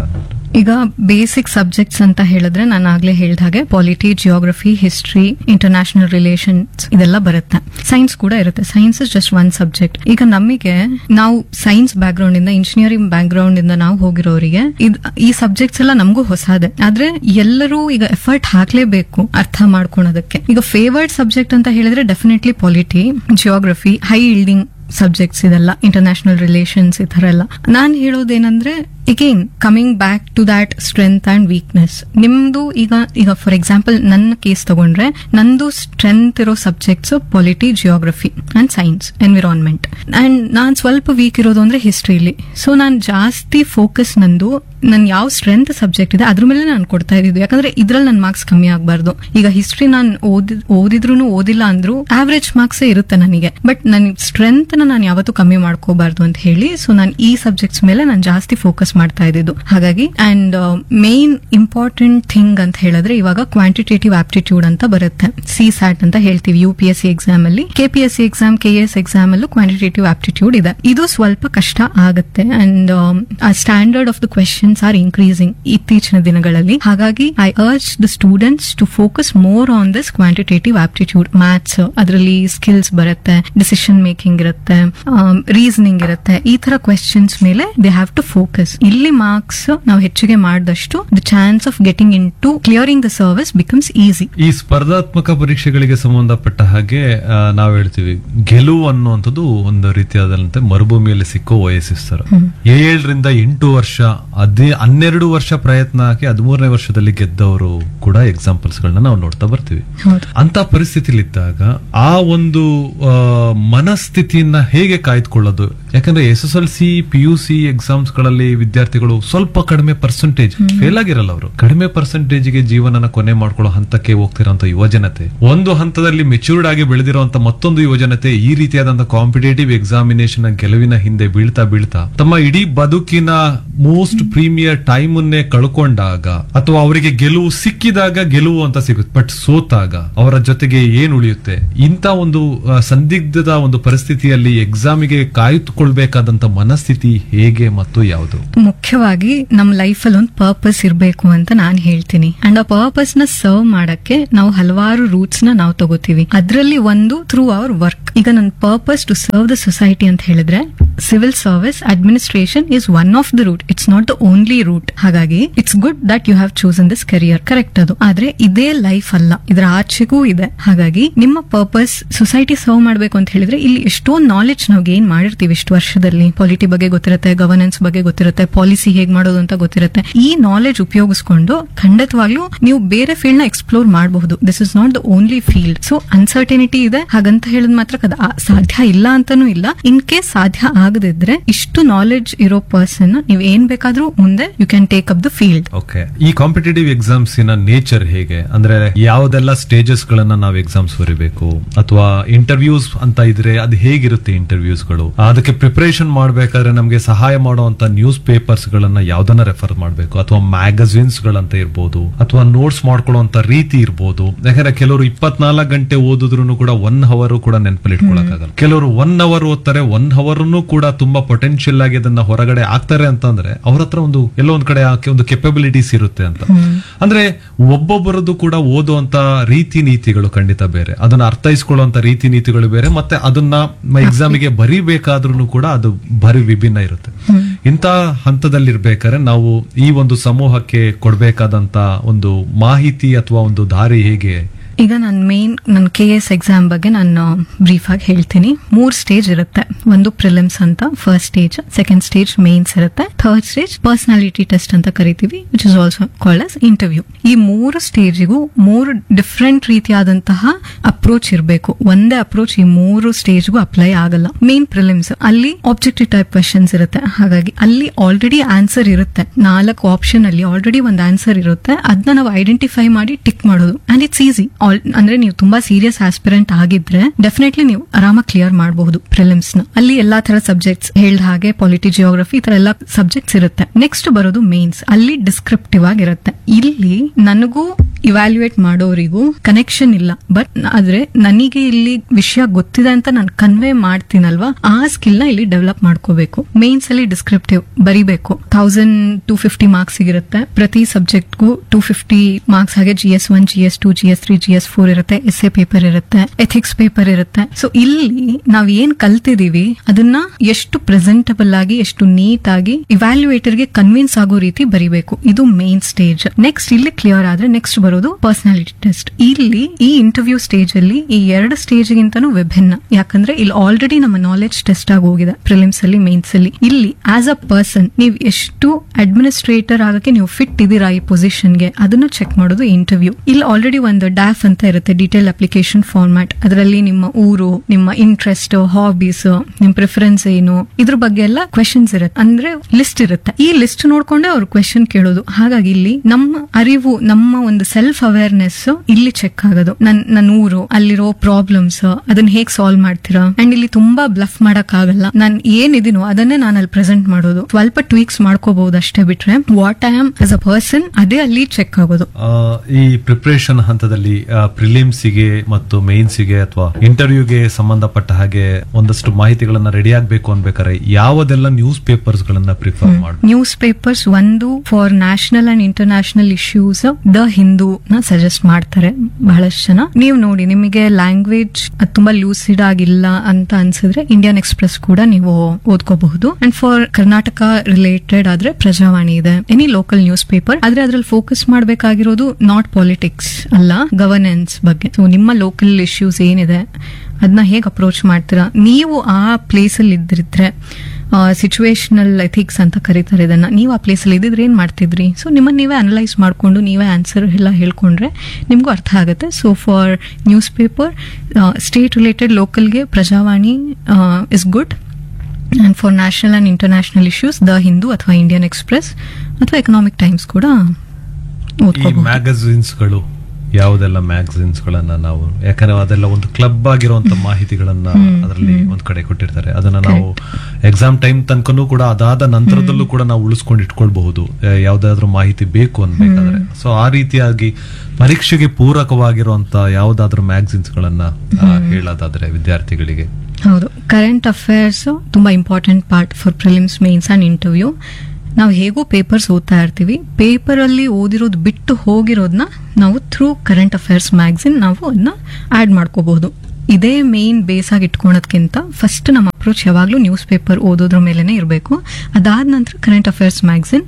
S4: ಈಗ ಬೇಸಿಕ್ ಸಬ್ಜೆಕ್ಟ್ಸ್ ಅಂತ ಹೇಳಿದ್ರೆ ನಾನು ಆಗ್ಲೇ ಹೇಳ್ದ ಹಾಗೆ polity, geography, history, international relations ಇದೆಲ್ಲ ಬರುತ್ತೆ. ಸೈನ್ಸ್ ಕೂಡ ಇರುತ್ತೆ. Science is just one subject. ಈಗ ನಮಗೆ ನಾವು ಸೈನ್ಸ್ ಬ್ಯಾಕ್ ಗ್ರೌಂಡ್ ಇಂದ, ಇಂಜಿನಿಯರಿಂಗ್ ಬ್ಯಾಕ್ ಗ್ರೌಂಡ್ ಇಂದ ನಾವು ಹೋಗಿರೋರಿಗೆ ಈ ಸಬ್ಜೆಕ್ಟ್ಸ್ ಎಲ್ಲ ನಮಗೂ ಹೊಸದೆ. ಆದ್ರೆ ಎಲ್ಲರೂ ಈಗ ಎಫರ್ಟ್ ಹಾಕ್ಲೇಬೇಕು ಅರ್ಥ ಮಾಡ್ಕೊಳೋದಕ್ಕೆ. ಈಗ ಫೇವರ್ಡ್ ಸಬ್ಜೆಕ್ಟ್ ಅಂತ ಹೇಳಿದ್ರೆ definitely polity, geography, high yielding subjects ಇದೆಲ್ಲ, ಇಂಟರ್ನ್ಯಾಷನಲ್ ರಿಲೇಷನ್ಸ್ ಈ ತರ ಎಲ್ಲ. ನಾನ್ ಹೇಳೋದೇನಂದ್ರೆ again coming back to that strength and weakness. ನಿಮ್ದು ಈಗ ಫಾರ್ ಎಕ್ಸಾಂಪಲ್ ನನ್ನ ಕೇಸ್ ತಗೊಂಡ್ರೆ ನಂದು ಸ್ಟ್ರೆಂತ್ ಇರೋ subjects polity, geography and science, environment. And non ಸ್ವಲ್ಪ ವೀಕ್ ಇರೋದು ಅಂದ್ರೆ ಹಿಸ್ಟ್ರಿಲಿ. ಸೊ ನಾನ್ ಜಾಸ್ತಿ ಫೋಕಸ್ ನನ್ ಯಾವ ಸ್ಟ್ರೆಂತ್ ಸಬ್ಜೆಕ್ಟ್ ಇದೆ ಅದ್ರ ಮೇಲೆ ನಾನು ಕೊಡ್ತಾ ಇದ್ದಿದ್ದು. ಯಾಕಂದ್ರೆ ಇದ್ರಲ್ಲಿ ನನ್ ಮಾರ್ಕ್ಸ್ ಕಮ್ಮಿ ಆಗಬಾರ್ದು. ಈಗ ಹಿಸ್ಟ್ರಿ ನಾನು ಓದಿದ್ರು ಓದಿಲ್ಲ ಅಂದ್ರೂ ಆವರೇಜ್ ಮಾರ್ಕ್ಸ್ ಇರುತ್ತೆ ನನಗೆ. ಬಟ್ ನನ್ ಸ್ಟ್ರೆಂತ್ ನಾನು ಯಾವತ್ತೂ ಕಮ್ಮಿ ಮಾಡ್ಕೋಬಾರ್ದು ಅಂತ ಹೇಳಿ ಸೊ ನಾನು ಈ ಸಬ್ಜೆಕ್ಟ್ಸ್ ಮೇಲೆ ನಾನು ಜಾಸ್ತಿ ಫೋಕಸ್ ಮಾಡ್ತಾ ಇದ್ದಿದ್ದು. ಹಾಗಾಗಿ ಅಂಡ್ ಮೇನ್ ಇಂಪಾರ್ಟೆಂಟ್ ಥಿಂಗ್ ಅಂತ ಹೇಳಿದ್ರೆ ಇವಾಗ ಕ್ವಾಂಟಿಟೇಟಿವ್ ಆಪ್ಟಿಟ್ಯೂಡ್ ಅಂತ ಬರುತ್ತೆ, CSAT ಅಂತ ಹೇಳ್ತೀವಿ. UPSC ಎಕ್ಸಾಮ್ ಅಲ್ಲಿ, KPSC ಎಕ್ಸಾಮ್, KS ಎಕ್ಸಾಮ್ ಅಲ್ಲೂ ಕ್ವಾಂಟಿಟೇಟಿವ್ ಆಪ್ಟಿಟ್ಯೂಡ್ ಇದೆ. ಇದು ಸ್ವಲ್ಪ ಕಷ್ಟ ಆಗುತ್ತೆ. And standard of the questions are increasing ಇತ್ತೀಚಿನ ದಿನಗಳಲ್ಲಿ. ಹಾಗಾಗಿ I urge the students to focus more on this quantitative aptitude. Maths, ಅದರಲ್ಲಿ ಸ್ಕಿಲ್ಸ್ ಬರುತ್ತೆ, ಡಿಸಿಷನ್ ಮೇಕಿಂಗ್ ಇರುತ್ತೆ, ರೀಸನಿಂಗ್ ಇರುತ್ತೆ. ಈ ತರ ಕ್ವೆಶನ್ಸ್ ಮೇಲೆ ದೇ ಹ್ಯಾವ್ ಟು ಫೋಕಸ್. ಇಲ್ಲಿ ಮಾರ್ಕ್ಸ್ ನಾವು ಹೆಚ್ಚಿಗೆ ಮಾಡಿದಷ್ಟು the chance of getting in to clearing the service becomes easy. ಈ
S3: ಸ್ಪರ್ಧಾತ್ಮಕ ಪರೀಕ್ಷೆಗಳಿಗೆ ಸಂಬಂಧಪಟ್ಟ ಹಾಗೆ ನಾವು ಹೇಳ್ತೀವಿ ಗೆಲುವು ಅನ್ನುವಂಥದ್ದು ಒಂದು ರೀತಿಯಾದಂತೆ ಮರುಭೂಮಿಯಲ್ಲಿ ಸಿಕ್ಕೋ ಓಯಸಿಸ್ ತರ. 7ರಿಂದ 8 ವರ್ಷ 12 ವರ್ಷ ಪ್ರಯತ್ನ ಹಾಕಿ 13ನೇ ವರ್ಷದಲ್ಲಿ ಗೆದ್ದವರು ಕೂಡ ಎಕ್ಸಾಂಪಲ್ಸ್ ಗಳನ್ನ ನಾವು ನೋಡ್ತಾ ಬರ್ತೀವಿ. ಅಂತ ಪರಿಸ್ಥಿತಿಲಿದ್ದಾಗ ಆ ಒಂದು ಮನಸ್ಥಿತಿಯನ್ನ ಹೇಗೆ ಕಾಯ್ದುಕೊಳ್ಳೋದು? ಯಾಕಂದ್ರೆ SSLC, PUC ಎಕ್ಸಾಮ್ಸ್ ಗಳಲ್ಲಿ ವಿದ್ಯಾರ್ಥಿಗಳು ಸ್ವಲ್ಪ ಕಡಿಮೆ ಪರ್ಸೆಂಟೇಜ್ ಫೇಲ್ ಆಗಿರಲ್ಲ. ಅವರು ಕಡಿಮೆ ಪರ್ಸೆಂಟೇಜ್ಗೆ ಜೀವನನ ಕೊನೆ ಮಾಡ್ಕೊಳ್ಳೋ ಹಂತಕ್ಕೆ ಹೋಗ್ತಿರೋಂತ ಯುವಜನತೆ, ಒಂದು ಹಂತದಲ್ಲಿ ಮೆಚೂರ್ಡ್ ಆಗಿ ಬೆಳೆದಿರುವಂತ ಮತ್ತೊಂದು ಯುವಜನತೆ ಈ ರೀತಿಯಾದಂತಹ ಕಾಂಪಿಟೇಟಿವ್ ಎಕ್ಸಾಮಿನೇಷನ್ ಗೆಲುವಿನ ಹಿಂದೆ ಬೀಳ್ತಾ ಬೀಳ್ತಾ ತಮ್ಮ ಇಡೀ ಬದುಕಿನ ಮೋಸ್ಟ್ ಪ್ರೀಮಿಯರ್ ಟೈಮ್ ಅನ್ನೇ ಕಳ್ಕೊಂಡಾಗ ಅಥವಾ ಅವರಿಗೆ ಗೆಲುವು ಸಿಕ್ಕಿದಾಗ ಗೆಲುವು ಅಂತ ಸಿಗುತ್ತೆ, ಬಟ್ ಸೋತಾಗ ಅವರ ಜೊತೆಗೆ ಏನ್ ಉಳಿಯುತ್ತೆ? ಇಂತ ಒಂದು ಸಂದಿಗ್ಧದ ಒಂದು ಪರಿಸ್ಥಿತಿಯಲ್ಲಿ ಎಕ್ಸಾಮಿಗೆ ಕಾಯ್ದುಕೊಳ್ಬೇಕಾದಂತ ಮನಸ್ಥಿತಿ ಹೇಗೆ ಮತ್ತು ಯಾವುದು?
S4: ಮುಖ್ಯವಾಗಿ ನಮ್ಮ ಲೈಫ್ ಅಲ್ಲಿ ಒಂದು ಪರ್ಪಸ್ ಇರಬೇಕು ಅಂತ ನಾನು ಹೇಳ್ತೀನಿ. ಅಂಡ್ ಆ ಪರ್ಪಸ್ ನ ಸರ್ವ್ ಮಾಡಕ್ಕೆ ನಾವು ಹಲವಾರು ರೂಟ್ಸ್ ನಾವು ತಗೋತೀವಿ. ಅದರಲ್ಲಿ ಒಂದು ಥ್ರೂ ಅವರ್ ವರ್ಕ್. ಈಗ ನನ್ನ purpose to serve the society ಅಂತ ಹೇಳಿದ್ರೆ civil service administration is one of the root. It's not the only root. ಹಾಗಾಗಿ it's good that you have chosen this career. Correct ಅದು. ಆದ್ರೆ ಇದೇ ಲೈಫ್ ಅಲ್ಲ, ಇದರ ಆಚೆಗೂ ಇದೆ. ಹಾಗಾಗಿ ನಿಮ್ಮ ಪರ್ಪಸ್ ಸೊಸೈಟಿ ಸರ್ವ್ ಮಾಡಬೇಕು ಅಂತ ಹೇಳಿದ್ರೆ ಇಲ್ಲಿ ಎಷ್ಟೋ ನಾಲೆಡ್ಜ್ ನಾವು ಗೇನ್ ಮಾಡಿರ್ತೀವಿ ಇಷ್ಟು ವರ್ಷದಲ್ಲಿ. ಪಾಲಿಟಿ ಬಗ್ಗೆ ಗೊತ್ತಿರುತ್ತೆ, ಗವರ್ನೆನ್ಸ್ ಬಗ್ಗೆ ಗೊತ್ತಿರುತ್ತೆ, ಪಾಲಿಸಿ ಹೇಗ್ ಮಾಡೋದು ಅಂತ ಗೊತ್ತಿರುತ್ತೆ. ಈ ನಾಲೆಡ್ಜ್ ಉಪಯೋಗಿಸ್ಕೊಂಡು ಖಂಡಿತವಾಗ್ಲೂ ನೀವು ಬೇರೆ ಫೀಲ್ಡ್ ನ ಎಕ್ಸ್ಪ್ಲೋರ್ ಮಾಡಬಹುದು. This is not the only field. So uncertainty ಇದೆ, ಹಾಗಂತ ಹೇಳಿದ ಮಾತ್ರ ಸಾಧ್ಯ ಇಲ್ಲ ಅಂತಾನೂ ಇಲ್ಲ. ಇನ್ ಕೇಸ್ ಸಾಧ್ಯ ಆಗದಿದ್ರೆ ಇಷ್ಟು ನಾಲೆಡ್ಜ್ ಇರೋ ಪರ್ಸನ್ ನೀವು ಏನ್ ಬೇಕಾದ್ರೂ ಮುಂದೆ you can take up the field.
S3: Okay, ಈ ಕಾಂಪಿಟೇಟಿವ್ ಎಕ್ಸಾಮ್ಸ್ ನೇಚರ್ ಹೇಗೆ? ಅಂದ್ರೆ ಯಾವ್ದೆಲ್ಲ ಸ್ಟೇಜಸ್ ಗಳನ್ನ ನಾವು ಎಕ್ಸಾಮ್ಸ್ ಬರೀಬೇಕು ಅಥವಾ ಇಂಟರ್ವ್ಯೂಸ್ ಅಂತ ಇದ್ರೆ ಅದು ಹೇಗಿರುತ್ತೆ ಇಂಟರ್ವ್ಯೂಸ್ ಗಳು? ಅದಕ್ಕೆ ಪ್ರಿಪರೇಷನ್ ಮಾಡ್ಬೇಕಾದ್ರೆ ನಮ್ಗೆ ಸಹಾಯ ಮಾಡುವಂತ ನ್ಯೂಸ್ ಪೇಪರ್ಸ್ ಗಳನ್ನ ಯಾವ್ದನ್ನ ರೆಫರ್ ಮಾಡಬೇಕು ಅಥವಾ ಮ್ಯಾಗಝಿನ್ಸ್ ಗಳಂತ ಇರ್ಬೋದು ಅಥವಾ ನೋಟ್ಸ್ ಮಾಡ್ಕೊಳ್ಳುವಂತ ರೀತಿ ಇರ್ಬೋದು. ಯಾಕಂದ್ರೆ ಕೆಲವರು 24 ಗಂಟೆ ಓದಿದ್ರು ಕೂಡ 1 ಅವರ್ ಕೂಡ ನೆನಪಲ್ಲಿ ಇಟ್ಕೊಳಕ್ಕಾಗಲ್ಲ. ಕೆಲವರು 1 ಅವರ್ ಓದ್ತಾರೆ, 1 ಅವರ್ ಕೂಡ ತುಂಬಾ ಪೊಟೆನ್ಶಿಯಲ್ ಆಗಿ ಅದನ್ನ ಹೊರಗಡೆ ಆಗ್ತಾರೆ ಅಂತಂದ್ರೆ ಅವ್ರ ಹತ್ರ ಒಂದು ಎಲ್ಲೋ ಒಂದ್ ಕಡೆ ಒಂದು ಕೆಪಬಿಲಿಟೀಸ್ ಇರುತ್ತೆ ಅಂತ. ಅಂದ್ರೆ ಒಬ್ಬೊಬ್ಬರದ್ದು ಕೂಡ ಓದುವಂತ ರೀತಿ ನೀತಿಗಳು ಖಂಡಿತ ಬೇರೆ, ಅದನ್ನ ಅರ್ಥೈಸ್ಕೊಳ್ಳುವಂತ ರೀತಿ ನೀತಿಗಳು ಬೇರೆ, ಮತ್ತೆ ಅದನ್ನ ಎಕ್ಸಾಮಿಗೆ ಬರೀಬೇಕಾದ್ರೂ ಕೂಡ ಅದು ಬರೀ ವಿಭಿನ್ನ ಇರುತ್ತೆ. ಇಂತ ಹಂತದಲ್ಲಿರ್ಬೇಕಾದ್ರೆ ನಾವು ಈ ಒಂದು ಸಮೂಹಕ್ಕೆ ಕೊಡ್ಬೇಕಾದಂತ ಒಂದು ಮಾಹಿತಿ ಅಥವಾ ಒಂದು ದಾರಿ ಹೇಗೆ?
S4: ಈಗ ನನ್ನ KS ಎಕ್ಸಾಮ್ ಬಗ್ಗೆ ನಾನು ಬ್ರೀಫ್ ಆಗಿ ಹೇಳ್ತೀನಿ. 3 ಸ್ಟೇಜ್ ಇರುತ್ತೆ. ಒಂದು ಪ್ರಿಲಿಮ್ಸ್ ಅಂತ first stage, second stage mains ಇರುತ್ತೆ, ಥರ್ಡ್ ಸ್ಟೇಜ್ ಪರ್ಸನಾಲಿಟಿ ಟೆಸ್ಟ್ ಅಂತ ಕರಿತೀವಿ, which is also called as interview. ಈ 3 ಸ್ಟೇಜಿಗೂ 3 ಡಿಫ್ರೆಂಟ್ ರೀತಿಯಾದಂತಹ ಅಪ್ರೋಚ್ ಇರಬೇಕು. ಒಂದೇ ಅಪ್ರೋಚ್ ಈ 3 ಸ್ಟೇಜ್ಗೂ ಅಪ್ಲೈ ಆಗಲ್ಲ. ಮೇನ್ ಪ್ರಿಲಿಮ್ಸ್ ಅಲ್ಲಿ ಆಬ್ಜೆಕ್ಟಿವ್ ಟೈಪ್ ಕ್ವೆಶನ್ಸ್ ಇರುತ್ತೆ. ಹಾಗಾಗಿ ಅಲ್ಲಿ ಆಲ್ರೆಡಿ ಆನ್ಸರ್ ಇರುತ್ತೆ. 4 ಆಪ್ಷನ್ ಅಲ್ಲಿ ಆಲ್ರೆಡಿ ಒಂದು ಆನ್ಸರ್ ಇರುತ್ತೆ. ಅದನ್ನ ನಾವು ಐಡೆಂಟಿಫೈ ಮಾಡಿ ಟಿಕ್ ಮಾಡೋದು. And it's easy. ಅಂದ್ರೆ ನೀವು ತುಂಬಾ ಸೀರಿಯಸ್ ಆಸ್ಪಿರೆಂಟ್ ಆಗಿದ್ರೆ ಡೆಫಿನೆಟ್ಲಿ ನೀವು ಆರಾಮಾಗಿ ಕ್ಲಿಯರ್ ಮಾಡಬಹುದು ಪ್ರಿಲಿಮ್ಸ್ ನ. ಅಲ್ಲಿ ಎಲ್ಲಾ ತರ ಸಬ್ಜೆಕ್ಟ್ಸ್ ಹೇಳ್ದ ಹಾಗೆ ಪಾಲಿಟಿ, ಜಿಯೋಗ್ರಫಿ ಈ ತರ ಎಲ್ಲಾ ಸಬ್ಜೆಕ್ಟ್ಸ್ ಇರುತ್ತೆ. ನೆಕ್ಸ್ಟ್ ಬರೋದು ಮೇನ್ಸ್. ಅಲ್ಲಿ ಡಿಸ್ಕ್ರಿಪ್ಟಿವ್ ಆಗಿರುತ್ತೆ. ಇಲ್ಲಿ ನನಗೂ ಇವ್ಯಾಲ್ಯೂಯೇಟ್ ಮಾಡೋರಿಗೂ ಕನೆಕ್ಷನ್ ಇಲ್ಲ. ಬಟ್ ಆದ್ರೆ ನನಗೆ ಇಲ್ಲಿ ವಿಷಯ ಗೊತ್ತಿದೆ ಅಂತ ನಾನು ಕನ್ವೆ ಮಾಡ್ತೀನಲ್ವಾ, ಆ ಸ್ಕಿಲ್ ನ ಇಲ್ಲಿ ಡೆವಲಪ್ ಮಾಡ್ಕೋಬೇಕು. ಮೇನ್ಸ್ ಅಲ್ಲಿ ಡಿಸ್ಕ್ರಿಪ್ಟಿವ್ ಬರಿಬೇಕು. 1250 ಮಾರ್ಕ್ಸ್ ಇರುತ್ತೆ ಪ್ರತಿ ಸಬ್ಜೆಕ್ಟ್ಗೂ. 250 ಮಾರ್ಕ್ಸ್ ಹಾಗೆ GS1, GS2, GS3, GS4 ಇರುತ್ತೆ. ಎಸ್ಸೆ ಪೇಪರ್ ಇರುತ್ತೆ, ಎಥಿಕ್ಸ್ ಪೇಪರ್ ಇರುತ್ತೆ. ಸೊ ಇಲ್ಲಿ ನಾವ್ ಏನ್ ಕಲ್ತಿದೀವಿ ಅದನ್ನ ಎಷ್ಟು ಪ್ರೆಸೆಂಟಬಲ್ ಆಗಿ, ಎಷ್ಟು ನೀಟ್ ಆಗಿ ಇವ್ಯಾಲ್ಯೂಯೇಟರ್ ಗೆ ಕನ್ವಿನ್ಸ್ ಆಗೋ ರೀತಿ ಬರಿಬೇಕು. ಇದು ಮೇನ್ ಸ್ಟೇಜ್. ನೆಕ್ಸ್ಟ್ ಇಲ್ಲಿ ಕ್ಲಿಯರ್ ಆದ್ರೆ ನೆಕ್ಸ್ಟ್ ಬರೋದು ಪರ್ಸನಾಲಿಟಿ ಟೆಸ್ಟ್. ಇಲ್ಲಿ ಈ ಇಂಟರ್ವ್ಯೂ ಸ್ಟೇಜ್ ಅಲ್ಲಿ ಈ 2 ಸ್ಟೇಜ್ ಗಿಂತನೂ ವಿಭಿನ್ನ. ಯಾಕಂದ್ರೆ ಇಲ್ಲಿ ಆಲ್ರೆಡಿ ನಮ್ಮ ನಾಲೆಡ್ಜ್ ಟೆಸ್ಟ್ ಆಗಿ ಹೋಗಿದೆ ಪ್ರಿಲಿಮ್ಸ್ ಅಲ್ಲಿ, ಮೇನ್ಸ್ ಅಲ್ಲಿ. ಇಲ್ಲಿ ಆಸ್ ಅ ಪರ್ಸನ್ ನೀವು ಎಷ್ಟು ಅಡ್ಮಿನಿಸ್ಟ್ರೇಟರ್ ಆಗಕ್ಕೆ ನೀವು ಫಿಟ್ ಇದೀರಾ ಈ ಪೊಸಿಷನ್ ಗೆ, ಅದನ್ನ ಚೆಕ್ ಮಾಡೋದು ಇಂಟರ್ವ್ಯೂ. ಇಲ್ಲಿ ಆಲ್ರೆಡಿ ಒಂದು DAF ಅಂತ ಇರುತ್ತೆ, ಡೀಟೇಲ್ ಅಪ್ಲಿಕೇಶನ್ ಫಾರ್ಮ್ಯಾಟ್. ಅದರಲ್ಲಿ ನಿಮ್ಮ ಊರು, ನಿಮ್ಮ ಇಂಟ್ರೆಸ್ಟ್, ಹಾಬೀಸ್, ನಿಮ್ ಪ್ರಿಫರೆನ್ಸ್ ಏನು, ಇದ್ರ ಬಗ್ಗೆ ಎಲ್ಲ ಕ್ವೆಶನ್ಸ್ ಇರುತ್ತೆ. ಅಂದ್ರೆ ಲಿಸ್ಟ್ ಇರುತ್ತೆ. ಈ ಲಿಸ್ಟ್ ನೋಡ್ಕೊಂಡೆ ಅವ್ರು ಕ್ವೆಶನ್ ಕೇಳೋದು. ಹಾಗಾಗಿ ಇಲ್ಲಿ ನಮ್ಮ ಅರಿವು, ನಮ್ಮ ಒಂದು ಸೆಲ್ಫ್ ಅವೇರ್ನೆಸ್ ಇಲ್ಲಿ ಚೆಕ್ ಆಗೋದು. ನನ್ನ ಊರು, ಅಲ್ಲಿರೋ ಪ್ರಾಬ್ಲಮ್ಸ್, ಅದನ್ನ ಹೇಗ್ ಸಾಲ್ವ್ ಮಾಡ್ತೀರಾ. ಅಂಡ್ ಇಲ್ಲಿ ತುಂಬಾ ಬ್ಲಫ್ ಮಾಡಕ್ ಆಗಲ್ಲ. ನಾನು ಏನಿದೀನೋ ಅದನ್ನೇ ನಾನು ಅಲ್ಲಿ ಪ್ರೆಸೆಂಟ್ ಮಾಡೋದು. ಸ್ವಲ್ಪ ಟ್ವೀಕ್ಸ್ ಮಾಡ್ಕೋಬಹುದು ಅಷ್ಟೇ, ಬಿಟ್ರೆ what I am as a person ಅದೇ ಅಲ್ಲಿ ಚೆಕ್ ಆಗೋದು.
S3: ಈ ಪ್ರಿಪರೇಷನ್ ಹಂತದಲ್ಲಿ ಪ್ರಿಲಿಮ್ಸ್ ಗೆ ಮತ್ತು ಮೇನ್ಸ್ ಗೆ ಅಥವಾ ಇಂಟರ್ವ್ಯೂಗೆ ಸಂಬಂಧಪಟ್ಟ ಹಾಗೆ ಒಂದಷ್ಟು ಮಾಹಿತಿಗಳನ್ನ ರೆಡಿ ಆಗ್ಬೇಕು ಅನ್ಬೇಕಾದ್ರೆ ಯಾವದೆಲ್ಲ ನ್ಯೂಸ್ ಪೇಪರ್ಸ್ ಗಳನ್ನ ಪ್ರಿಫರ್ ಮಾಡಿ?
S4: ನ್ಯೂಸ್ ಪೇಪರ್ಸ್ ಒಂದು for national and international issues the Hindu ನ ಸಜೆಸ್ಟ್ ಮಾಡ್ತಾರೆ ಬಹಳಷ್ಟು ಜನ. ನೀವು ನೋಡಿ, ನಿಮಗೆ ಲ್ಯಾಂಗ್ವೇಜ್ ತುಂಬಾ ಲೂಸಿಡ್ ಆಗಿಲ್ಲ ಅಂತ ಅನ್ಸಿದ್ರೆ ಇಂಡಿಯನ್ ಎಕ್ಸ್ಪ್ರೆಸ್ ಕೂಡ ನೀವು ಓದ್ಕೋಬಹುದು. ಅಂಡ್ ಫಾರ್ ಕರ್ನಾಟಕ ರಿಲೇಟೆಡ್ ಆದ್ರೆ ಪ್ರಜಾವಾಣಿ ಇದೆ, ಎನಿ ಲೋಕಲ್ ನ್ಯೂಸ್ ಪೇಪರ್. ಆದ್ರೆ ಅದ್ರಲ್ಲಿ ಫೋಕಸ್ ಮಾಡಬೇಕಾಗಿರೋದು ನಾಟ್ ಪಾಲಿಟಿಕ್ಸ್ ಅಲ್ಲ, ಗವರ್ನೆನ್ಸ್ ಬಗ್ಗೆ. ಸೊ ನಿಮ್ಮ ಲೋಕಲ್ ಇಶ್ಯೂಸ್ ಏನಿದೆ ಅದನ್ನ ಹೇಗೆ ಅಪ್ರೋಚ್ ಮಾಡ್ತೀರಾ. ನೀವು ಆ ಪ್ಲೇಸ್ ಅಲ್ಲಿ ಇದ್ದಿದ್ರೆ, ಸಿಚುವೇಶನಲ್ ಎಥಿಕ್ಸ್ ಅಂತ ಕರೀತಾರೆ ಇದನ್ನ, ನೀವು ಆ ಪ್ಲೇಸ್ ಅಲ್ಲಿ ಇದ್ದಿದ್ರೆ ಏನ್ ಮಾಡ್ತಿದ್ರಿ. ಸೊ ನಿಮ್ಮನ್ನ ನೀವೇ ಅನಲೈಸ್ ಮಾಡ್ಕೊಂಡು ನೀವೇ ಆನ್ಸರ್ ಎಲ್ಲ ಹೇಳ್ಕೊಂಡ್ರೆ ನಿಮ್ಗೂ ಅರ್ಥ ಆಗುತ್ತೆ. So for news paper state related ಲೋಕಲ್ಗೆ Prajavani is good. And for national and international issues the Hindu ಅಥವಾ ಇಂಡಿಯನ್ ಎಕ್ಸ್ಪ್ರೆಸ್ ಅಥವಾ ಎಕನಾಮಿಕ್ ಟೈಮ್ಸ್ ಕೂಡ ಓದ್ಕೋಬಹುದು.
S3: ಮ್ಯಾಗಝಿನ್ಸ್ ಗಳು ಯಾವುದೆಲ್ಲ ಮ್ಯಾಗಝಿನ್ಸ್ ಗಳನ್ನ ನಾವು, ಯಾಕಂದ್ರೆ ಅದೆಲ್ಲ ಒಂದು ಕ್ಲಬ್ ಆಗಿರುವಂತ ಮಾಹಿತಿಗಳನ್ನ ಅದರಲ್ಲಿ ಒಂದ್ ಕಡೆ ಕೊಟ್ಟಿರ್ತಾರೆ. ಅದನ್ನ ನಾವು ಎಕ್ಸಾಮ್ ಟೈಮ್ ತನಕನೂ ಕೂಡ, ಅದಾದ ನಂತರದಲ್ಲೂ ಕೂಡ ನಾವು ಉಳಿಸ್ಕೊಂಡು ಇಟ್ಕೊಳ್ಬಹುದು ಯಾವ್ದಾದ್ರು ಮಾಹಿತಿ ಬೇಕು ಅನ್ಬೇಕಾದ್ರೆ. ಸೊ ಆ ರೀತಿಯಾಗಿ ಪರೀಕ್ಷೆಗೆ ಪೂರಕವಾಗಿರುವಂತ ಯಾವ್ದಾದ್ರು ಮ್ಯಾಗಝಿನ್ಸ್ ಗಳನ್ನ ಹೇಳೋದಾದ್ರೆ ವಿದ್ಯಾರ್ಥಿಗಳಿಗೆ.
S4: ಹೌದು, ಕರೆಂಟ್ ಅಫೇರ್ಸ್ ತುಂಬಾ important part for prelims, mains and interview. ನಾವು ಹೇಗೂ ಪೇಪರ್ಸ್ ಓದ್ತಾ ಇರ್ತೀವಿ, ಪೇಪರ್ ಅಲ್ಲಿ ಓದಿರೋದು ಬಿಟ್ಟು ಹೋಗಿರೋದನ್ನ ನಾವು ಥ್ರೂ ಕರೆಂಟ್ ಅಫೇರ್ಸ್ ಮ್ಯಾಗಝಿನ್ ನಾವು ಅದನ್ನ ಆಡ್ ಮಾಡ್ಕೋಬಹುದು. ಇದೇ ಮೇನ್ ಬೇಸ್ ಆಗಿ ಇಟ್ಕೊಳೋದಕ್ಕಿಂತ ಫಸ್ಟ್ ನಮ್ಮ ಅಪ್ರೋಚ್ ಯಾವಾಗ್ಲೂ ನ್ಯೂಸ್ ಪೇಪರ್ ಓದೋದ್ರ ಮೇಲೆನೆ ಇರಬೇಕು. ಅದಾದ ನಂತರ ಕರೆಂಟ್ ಅಫೇರ್ಸ್ ಮ್ಯಾಗಝಿನ್.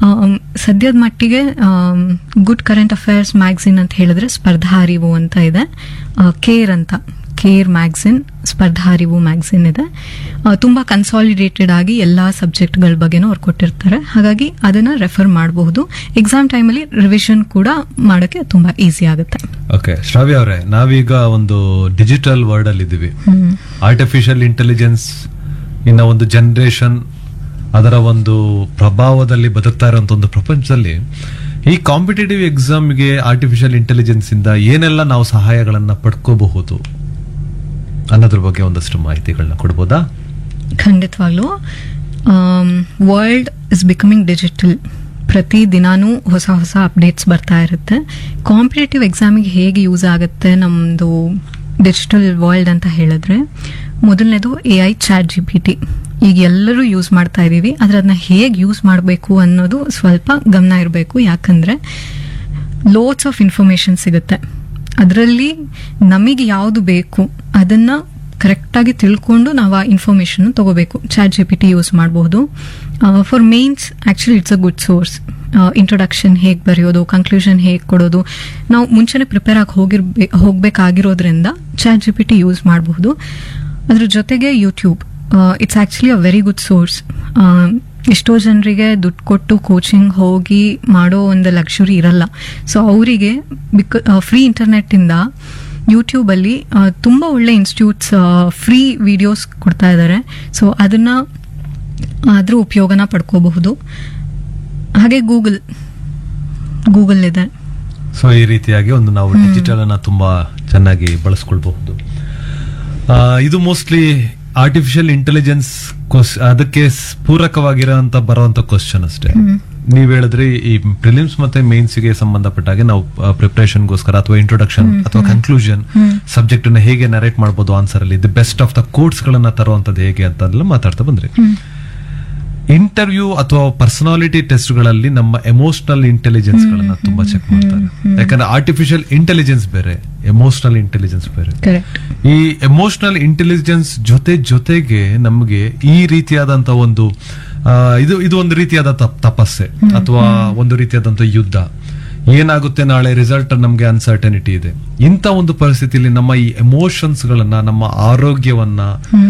S4: ಸದ್ಯದ ಮಟ್ಟಿಗೆ ಗುಡ್ ಕರೆಂಟ್ ಅಫೇರ್ಸ್ ಮ್ಯಾಗಝಿನ್ ಅಂತ ಹೇಳಿದ್ರೆ ಸ್ಪರ್ಧಾ ಅರಿವು ಅಂತ ಇದೆ, ಕೇರ್ ಅಂತ, ಕೇರ್ ಮ್ಯಾಗಝಿನ್, ಸ್ಪರ್ಧಾ ಅರಿವು ಮ್ಯಾಗಝಿನ್ ಇದೆ. ತುಂಬಾ ಕನ್ಸಾಲಿಡೇಟೆಡ್ ಆಗಿ ಎಲ್ಲಾ ಸಬ್ಜೆಕ್ಟ್ಗಳ ಬಗ್ಗೆನೂ ಅವ್ರು ಕೊಟ್ಟಿರ್ತಾರೆ. ಹಾಗಾಗಿ ಅದನ್ನ ರೆಫರ್ ಮಾಡಬಹುದು. ಎಕ್ಸಾಮ್ ಟೈಮಲ್ಲಿ ರಿವಿಷನ್ ಕೂಡ ಮಾಡೋಕೆ ತುಂಬಾ ಈಸಿ ಆಗುತ್ತೆ.
S3: ಓಕೆ, ಶ್ರಾವ್ಯ ಅವರೇ, ನಾವೀಗ ಒಂದು ಡಿಜಿಟಲ್ ವರ್ಲ್ಡ್ ಅಲ್ಲಿ ಇದ್ದೀವಿ. ಆರ್ಟಿಫಿಷಿಯಲ್ ಇಂಟೆಲಿಜೆನ್ಸ್ ಇನ್ನ ಒಂದು ಜನರೇಷನ್, ಅದರ ಒಂದು ಪ್ರಭಾವದಲ್ಲಿ ಬದುಕ್ತಾ ಇರುವಂತ ಒಂದು ಪ್ರಪಂಚದಲ್ಲಿ ಈ ಕಾಂಪಿಟೇಟಿವ್ ಎಕ್ಸಾಮ್ಗೆ ಆರ್ಟಿಫಿಷಿಯಲ್ ಇಂಟೆಲಿಜೆನ್ಸ್ ಇಂದ ಏನೆಲ್ಲ ನಾವು ಸಹಾಯಗಳನ್ನ ಪಡ್ಕೋಬಹುದು ಅನ್ನೋದ್ರ ಬಗ್ಗೆ ಒಂದಷ್ಟು ಮಾಹಿತಿಗಳನ್ನ ಕೊಡ್ಬೋದಾ?
S4: ಖಂಡಿತವಾಗ್ಲೂ. World is becoming digital. ಪ್ರತಿ ದಿನಾನೂ ಹೊಸ ಹೊಸ ಅಪ್ಡೇಟ್ಸ್ ಬರ್ತಾ ಇರುತ್ತೆ. ಕಾಂಪಿಟೇಟಿವ್ ಎಕ್ಸಾಮಿಗೆ ಹೇಗೆ ಯೂಸ್ ಆಗುತ್ತೆ ನಮ್ದು ಡಿಜಿಟಲ್ ವರ್ಲ್ಡ್ ಅಂತ ಹೇಳಿದ್ರೆ, ಮೊದಲನೇದು AI ChatGPT. ಈಗ ಎಲ್ಲರೂ ಯೂಸ್ ಮಾಡ್ತಾ ಇದೀವಿ, ಆದ್ರೆ ಅದನ್ನ ಹೇಗೆ ಯೂಸ್ ಮಾಡಬೇಕು ಅನ್ನೋದು ಸ್ವಲ್ಪ ಗಮನ ಇರಬೇಕು. ಯಾಕಂದ್ರೆ ಲೋಡ್ಸ್ ಆಫ್ ಇನ್ಫಾರ್ಮೇಶನ್ ಸಿಗುತ್ತೆ, ಅದರಲ್ಲಿ ನಮಗೆ ಯಾವುದು ಬೇಕು ಅದನ್ನ ಕರೆಕ್ಟ್ ಆಗಿ ತಿಳ್ಕೊಂಡು ನಾವು ಆ ಇನ್ಫಾರ್ಮೇಶನ್ ತಗೋಬೇಕು. ChatGPT ಯೂಸ್ ಮಾಡಬಹುದು. For mains actually it's a good source. Introduction ಹೇಗೆ ಬರೆಯೋದು, ಕನ್ಕ್ಲೂಷನ್ ಹೇಗೆ ಕೊಡೋದು, ನಾವು ಮುಂಚೆನೆ ಪ್ರಿಪೇರ್ ಆಗಿ ಹೋಗ್ಬೇಕಾಗಿರೋದ್ರಿಂದ ChatGPT ಯೂಸ್ ಮಾಡಬಹುದು. ಅದ್ರ ಜೊತೆಗೆ YouTube, it's actually a very good source. ಎಷ್ಟೋ ಜನರಿಗೆ ದುಡ್ಡು ಕೊಟ್ಟು ಕೋಚಿಂಗ್ ಹೋಗಿ ಮಾಡೋ ಒಂದು ಲಕ್ಸುರಿ ಇರಲ್ಲ. ಸೊ ಅವರಿಗೆ ಫ್ರೀ ಇಂಟರ್ನೆಟ್ ಇಂದ ಯೂಟ್ಯೂಬ್ ಅಲ್ಲಿ ತುಂಬಾ ಒಳ್ಳೆ ಇನ್ಸ್ಟಿಟ್ಯೂಟ್ಸ್ ಫ್ರೀ ವಿಡಿಯೋಸ್ ಕೊಡ್ತಾ ಇದ್ದಾರೆ. ಸೊ ಅದನ್ನ ಅದ್ರ ಉಪಯೋಗನ ಪಡ್ಕೋಬಹುದು. ಹಾಗೆ ಗೂಗಲ್ ಇದೆ.
S3: ಸೊ ಈ ರೀತಿಯಾಗಿ ಒಂದು ನಾವು ಡಿಜಿಟಲ್ ಅನ್ನ ತುಂಬಾ ಚೆನ್ನಾಗಿ ಬಳಸ್ಕೊಳ್ಬಹುದು. ಇದು ಮೋಸ್ಟ್ಲಿ ಆರ್ಟಿಫಿಷಿಯಲ್ ಇಂಟೆಲಿಜೆನ್ಸ್ ಅದಕ್ಕೆ ಪೂರಕವಾಗಿರೋಂತ ಬರುವಂತ ಕ್ವಶನ್ ಅಷ್ಟೇ. ನೀವ್ ಹೇಳಿದ್ರಿ ಈ ಪ್ರಿಲಿಮ್ಸ್ ಮತ್ತೆ ಮೇನ್ಸ್ ಗೆ ಸಂಬಂಧಪಟ್ಟಾಗೆ ನಾವು ಪ್ರಿಪರೇಷನ್ಗೋಸ್ಕರ ಅಥವಾ ಇಂಟ್ರೊಡಕ್ಷನ್ ಅಥವಾ ಕನ್ಕ್ಲೂಷನ್ ಸಬ್ಜೆಕ್ಟ್ ಅನ್ನ ಹೇಗೆ ನರೇಟ್ ಮಾಡಬಹುದು ಆನ್ಸರ್ ಅಲ್ಲಿ the best of the quotes ಗಳನ್ನ ತರುವಂತದ್ದು ಹೇಗೆ ಅಂತ ಮಾತಾಡ್ತಾ ಬಂದ್ರಿ. ಇಂಟರ್ವ್ಯೂ ಅಥವಾ ಪರ್ಸನಾಲಿಟಿ ಟೆಸ್ಟ್ ಗಳಲ್ಲಿ ನಮ್ಮ ಎಮೋಷನಲ್ ಇಂಟೆಲಿಜೆನ್ಸ್ ಗಳನ್ನ ತುಂಬಾ ಚೆಕ್ ಮಾಡ್ತಾರೆ. ಯಾಕಂದ್ರೆ ಆರ್ಟಿಫಿಷಿಯಲ್ ಇಂಟೆಲಿಜೆನ್ಸ್ ಬೇರೆ, ಎಮೋಷನಲ್ ಇಂಟೆಲಿಜೆನ್ಸ್ ಬೇರೆ. ಈ ಎಮೋಷನಲ್ ಇಂಟೆಲಿಜೆನ್ಸ್ ಜೊತೆಗೆ ನಮಗೆ ಈ ರೀತಿಯಾದಂತ ಒಂದು ಇದು ಒಂದು ರೀತಿಯಾದ ತಪಸ್ಸೆ ಅಥವಾ ಒಂದು ರೀತಿಯಾದಂತ ಯುದ್ಧ. ಏನಾಗುತ್ತೆ ನಾಳೆ ರಿಸಲ್ಟ್ ನಮ್ಗೆ ಅನ್ಸರ್ಟನಿಟಿ ಇದೆ. ಇಂಥ ಒಂದು ಪರಿಸ್ಥಿತಿಯಲ್ಲಿ ನಮ್ಮ ಈ ಎಮೋಷನ್ಸ್ ಗಳನ್ನ, ನಮ್ಮ ಆರೋಗ್ಯವನ್ನ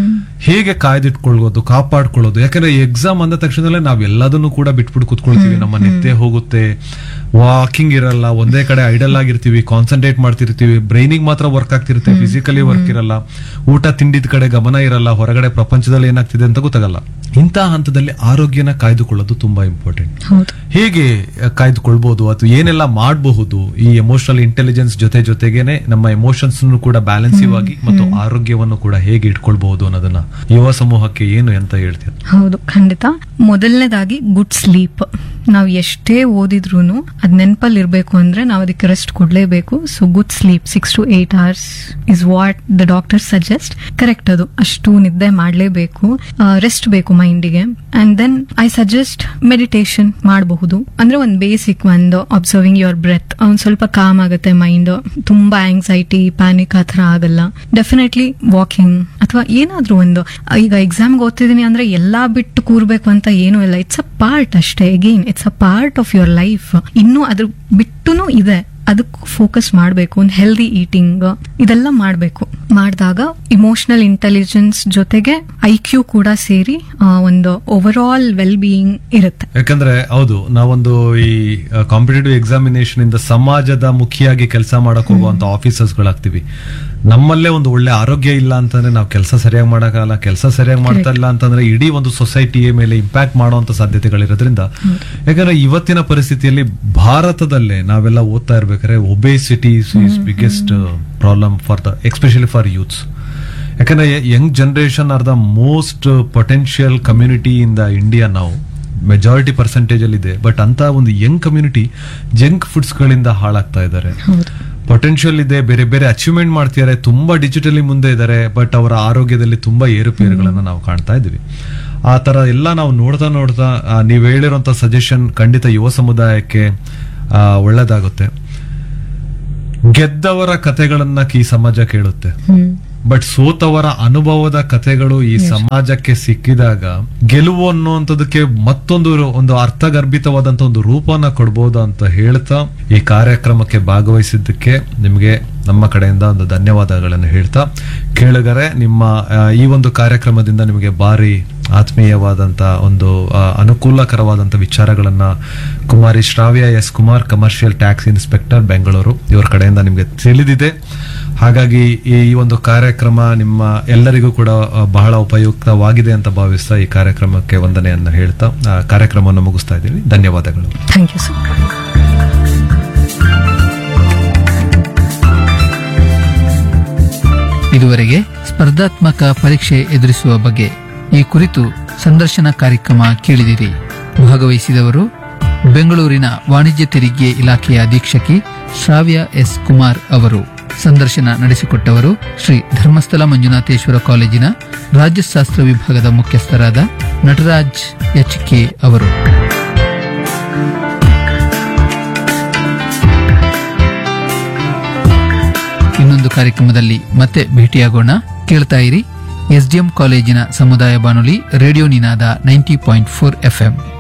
S3: ಹೇಗೆ ಕಾಯ್ದಿಟ್ಕೊಳ್ಳೋದು, ಕಾಪಾಡ್ಕೊಳ್ಳೋದು. ಯಾಕಂದ್ರೆ ಎಕ್ಸಾಮ್ ಅಂದ ತಕ್ಷಣದಲ್ಲೇ ನಾವ್ ಎಲ್ಲದನ್ನು ಕೂಡ ಬಿಟ್ಬಿಟ್ಟು ಕುತ್ಕೊಳ್ತೀವಿ. ನಮ್ಮ ನಿದ್ದೆ ಹೋಗುತ್ತೆ, ವಾಕಿಂಗ್ ಇರಲ್ಲ, ಒಂದೇ ಕಡೆ ಐಡಲ್ ಆಗಿರ್ತೀವಿ, ಕಾನ್ಸಂಟ್ರೇಟ್ ಮಾಡ್ತಿರ್ತೀವಿ, ಬ್ರೈನಿಗೆ ಮಾತ್ರ ವರ್ಕ್ ಆಗ್ತಿರುತ್ತೆ, ಫಿಸಿಕಲಿ ವರ್ಕ್ ಇರಲ್ಲ, ಊಟ ತಿಂಡಿದ ಕಡೆ ಗಮನ ಇರಲ್ಲ, ಹೊರಗಡೆ ಪ್ರಪಂಚದಲ್ಲಿ ಏನಾಗ್ತಿದೆ ಅಂತ ಗೊತ್ತಾಗಲ್ಲ. ಇಂತಹ ಹಂತದಲ್ಲಿ ಆರೋಗ್ಯನ ಕಾಯ್ದುಕೊಳ್ಳೋದು ತುಂಬಾ ಇಂಪಾರ್ಟೆಂಟ್. ಹೇಗೆ ಕಾಯ್ದುಕೊಳ್ಬಹುದು ಅಥವಾ ಏನೆಲ್ಲ ಮಾಡಬಹುದು ಈ ಎಮೋಷನಲ್ ಇಂಟೆಲಿಜೆನ್ಸ್ ಜೊತೆಗೇನೆ ನಮ್ಮ ಎಮೋಷನ್ಸ್ ಕೂಡ ಬ್ಯಾಲೆನ್ಸಿವ್ ಆಗಿ ಮತ್ತು ಆರೋಗ್ಯವನ್ನು ಕೂಡ ಹೇಗೆ ಇಟ್ಕೊಳ್ಬಹುದು ಅನ್ನೋದನ್ನ ಯುವ ಸಮೂಹಕ್ಕೆ ಏನು ಅಂತ ಹೇಳ್ತೀರಾ?
S4: ಹೌದು, ಖಂಡಿತ. ಮೊದಲನೇದಾಗಿ ಗುಡ್ ಸ್ಲೀಪ್. ನಾವು ಎಷ್ಟೇ ಓದಿದ್ರು ಅದ್ ನೆನಪಲ್ಲಿ ಇರ್ಬೇಕು ಅಂದ್ರೆ ನಾವು ಅದಕ್ಕೆ rest ಕೊಡ್ಲೇಬೇಕು. So good sleep 6 to 8 hours is what the doctor suggest. Correct, ಅದು ಅಷ್ಟು ನಿದ್ದೆ ಮಾಡ್ಲೇಬೇಕು. ರೆಸ್ಟ್ ಬೇಕು ಮೈಂಡಿಗೆ. And then I suggest meditation ಮಾಡಬಹುದು. ಅಂದ್ರೆ ಒಂದು ಬೇಸಿಕ್ ಒಂದು ಅಬ್ಸರ್ವಿಂಗ್ ಯುವರ್ ಬ್ರೆತ್, ಒಂದ್ ಸ್ವಲ್ಪ ಕಾಮ್ ಆಗುತ್ತೆ ಮೈಂಡ್. ತುಂಬಾ ಆಂಗ್ಸೈಟಿ, ಪ್ಯಾನಿಕ್ ಆ ಥರ ಆಗಲ್ಲ. ಡೆಫಿನೆಟ್ಲಿ ವಾಕಿಂಗ್ ಅಥವಾ ಏನಾದ್ರೂ ಒಂದು. ಈಗ ಎಕ್ಸಾಮ್ಗೆ ಓದ್ತಿದೀನಿ ಅಂದ್ರೆ ಎಲ್ಲಾ ಬಿಟ್ಟು ಕೂರ್ಬೇಕು ಅಂತ ಏನೂ ಇಲ್ಲ. ಇಟ್ಸ್ ಅ ಪಾರ್ಟ್ ಅಷ್ಟೇ. Again it's a part of your life. ಇನ್ನು ಅದ್ರ ಬಿಟ್ಟುನು ಇದೆ, ಅದಕ್ಕೆ ಫೋಕಸ್ ಮಾಡಬೇಕು. ಒಂದು ಹೆಲ್ದಿ ಈಟಿಂಗ್ ಇದೆಲ್ಲ ಮಾಡಬೇಕು. ಮಾಡಿದಾಗ ಇಮೋಷನಲ್ ಇಂಟೆಲಿಜೆನ್ಸ್ ಜೊತೆಗೆ IQ ಕೂಡ ಸೇರಿ ಒಂದು ಓವರ್ ಆಲ್ ವೆಲ್ ಬೀಯಿಂಗ್ ಇರುತ್ತೆ.
S3: ಯಾಕಂದ್ರೆ ಹೌದು, ನಾವೊಂದು ಈ ಕಾಂಪಿಟೇಟಿವ್ ಎಕ್ಸಾಮಿನೇಷನ್ ಇಂದ ಸಮಾಜದ ಮುಖಿಯಾಗಿ ಕೆಲಸ ಮಾಡಕ್ ಹೋಗುವಂತ ಆಫೀಸರ್ಸ್ ಗಳಾಗ್ತಿವಿ. ನಮ್ಮಲ್ಲೇ ಒಂದು ಒಳ್ಳೆ ಆರೋಗ್ಯ ಇಲ್ಲ ಅಂತಂದ್ರೆ ನಾವು ಕೆಲಸ ಸರಿಯಾಗಿ ಮಾಡಕ್ಕಾಗಲ್ಲ. ಕೆಲಸ ಸರಿಯಾಗಿ ಮಾಡ್ತಾ ಇಲ್ಲ ಅಂತಂದ್ರೆ ಇಡೀ ಒಂದು ಸೊಸೈಟಿಯ ಮೇಲೆ ಇಂಪ್ಯಾಕ್ಟ್ ಮಾಡುವಂತ ಸಾಧ್ಯತೆಗಳಿರೋದ್ರಿಂದ, ಯಾಕಂದ್ರೆ ಇವತ್ತಿನ ಪರಿಸ್ಥಿತಿಯಲ್ಲಿ ಭಾರತದಲ್ಲೇ ನಾವೆಲ್ಲ ಓದ್ತಾ ಇರ್ಬೇಕಾದ್ರೆ obesity is biggest problem for the especially for youths. ಯಾಕಂದ್ರೆ Young generation are the most potential community in the India. ನಾವು ಮೆಜಾರಿಟಿ ಪರ್ಸೆಂಟೇಜ್ ಅಲ್ಲಿ ಇದೆ, ಬಟ್ ಅಂತ ಒಂದು ಯಂಗ್ ಕಮ್ಯುನಿಟಿ ಜಂಕ್ ಫುಡ್ಸ್ ಗಳಿಂದ ಹಾಳಾಗ್ತಾ ಇದ್ದಾರೆ. ಪೊಟೆನ್ಶಿಯಲ್ ಇದೆ, ಬೇರೆ ಬೇರೆ ಅಚೀವ್ಮೆಂಟ್ ಮಾಡ್ತಿದ್ದಾರೆ, ತುಂಬಾ ಡಿಜಿಟಲಿ ಮುಂದೆ ಇದ್ದಾರೆ, ಬಟ್ ಅವರ ಆರೋಗ್ಯದಲ್ಲಿ ತುಂಬಾ ಏರುಪೇರುಗಳನ್ನ ನಾವು ಕಾಣ್ತಾ ಇದೀವಿ. ಆ ತರ ಎಲ್ಲ ನಾವು ನೋಡ್ತಾ ನೀವು ಹೇಳಿರುವಂತ ಸಜೆಷನ್ ಖಂಡಿತ ಯುವ ಸಮುದಾಯಕ್ಕೆ ಒಳ್ಳೇದಾಗುತ್ತೆ. ಗೆದ್ದವರ ಕಥೆಗಳನ್ನ ಈ ಸಮಾಜ ಕೇಳುತ್ತೆ, ಬಟ್ ಸೋತವರ ಅನುಭವದ ಕಥೆಗಳು ಈ ಸಮಾಜಕ್ಕೆ ಸಿಕ್ಕಿದಾಗ ಗೆಲುವು ಅನ್ನುವಂಥದಕ್ಕೆ ಮತ್ತೊಂದು ಅರ್ಥಗರ್ಭಿತವಾದಂತ ಒಂದು ರೂಪನ ಕೊಡ್ಬೋದು ಅಂತ ಹೇಳ್ತಾ ಈ ಕಾರ್ಯಕ್ರಮಕ್ಕೆ ಭಾಗವಹಿಸಿದ್ದಕ್ಕೆ ನಿಮಗೆ ನಮ್ಮ ಕಡೆಯಿಂದ ಒಂದು ಧನ್ಯವಾದಗಳನ್ನು ಹೇಳ್ತಾ, ಕೇಳುಗರೆ ನಿಮ್ಮ ಈ ಒಂದು ಕಾರ್ಯಕ್ರಮದಿಂದ ನಿಮಗೆ ಭಾರಿ ಆತ್ಮೀಯವಾದಂತ ಒಂದು ಅನುಕೂಲಕರವಾದಂತ ವಿಚಾರಗಳನ್ನ ಕುಮಾರಿ ಶ್ರಾವ್ಯ S Kumar, commercial tax inspector, Bengaluru, ಇವರ ಕಡೆಯಿಂದ ನಿಮಗೆ ತಿಳಿದಿದೆ. ಹಾಗಾಗಿ ಈ ಒಂದು ಕಾರ್ಯಕ್ರಮ ನಿಮ್ಮ ಎಲ್ಲರಿಗೂ ಕೂಡ ಬಹಳ ಉಪಯುಕ್ತವಾಗಿದೆ ಅಂತ ಭಾವಿಸ್ತಾ ಈ ಕಾರ್ಯಕ್ರಮಕ್ಕೆ ವಂದನೆಯನ್ನ ಹೇಳ್ತಾ ಕಾರ್ಯಕ್ರಮವನ್ನು ಮುಗಿಸ್ತಾ ಇದ್ದೀವಿ. ಧನ್ಯವಾದಗಳು.
S4: Thank you sir.
S2: ಇದುವರೆಗೆ ಸ್ಪರ್ಧಾತ್ಮಕ ಪರೀಕ್ಷೆ ಎದುರಿಸುವ ಬಗ್ಗೆ ಈ ಕುರಿತು ಸಂದರ್ಶನ ಕಾರ್ಯಕ್ರಮ ಕೇಳಿದಿರಿ. ಭಾಗವಹಿಸಿದವರು ಬೆಂಗಳೂರಿನ ವಾಣಿಜ್ಯ ತೆರಿಗೆ ಇಲಾಖೆಯ ಅಧೀಕ್ಷಕಿ ಶ್ರಾವ್ಯ ಎಸ್ ಕುಮಾರ್ ಅವರು. ಸಂದರ್ಶನ ನಡೆಸಿಕೊಟ್ಟವರು ಶ್ರೀ ಧರ್ಮಸ್ಥಳ ಮಂಜುನಾಥೇಶ್ವರ ಕಾಲೇಜಿನ ರಾಜ್ಯಶಾಸ್ತ್ರ ವಿಭಾಗದ ಮುಖ್ಯಸ್ಥರಾದ ನಟರಾಜ್ HK ಅವರು. ಇನ್ನೊಂದು ಕಾರ್ಯಕ್ರಮದಲ್ಲಿ ಮತ್ತೆ ಭೇಟಿಯಾಗೋಣ. ಕೇಳ್ತಾ ಇರಿ SDM ಕಾಲೇಜಿನ ಸಮುದಾಯ ಬಾನುಲಿ ರೇಡಿಯೋ ನಿನಾದ 90.4 FM.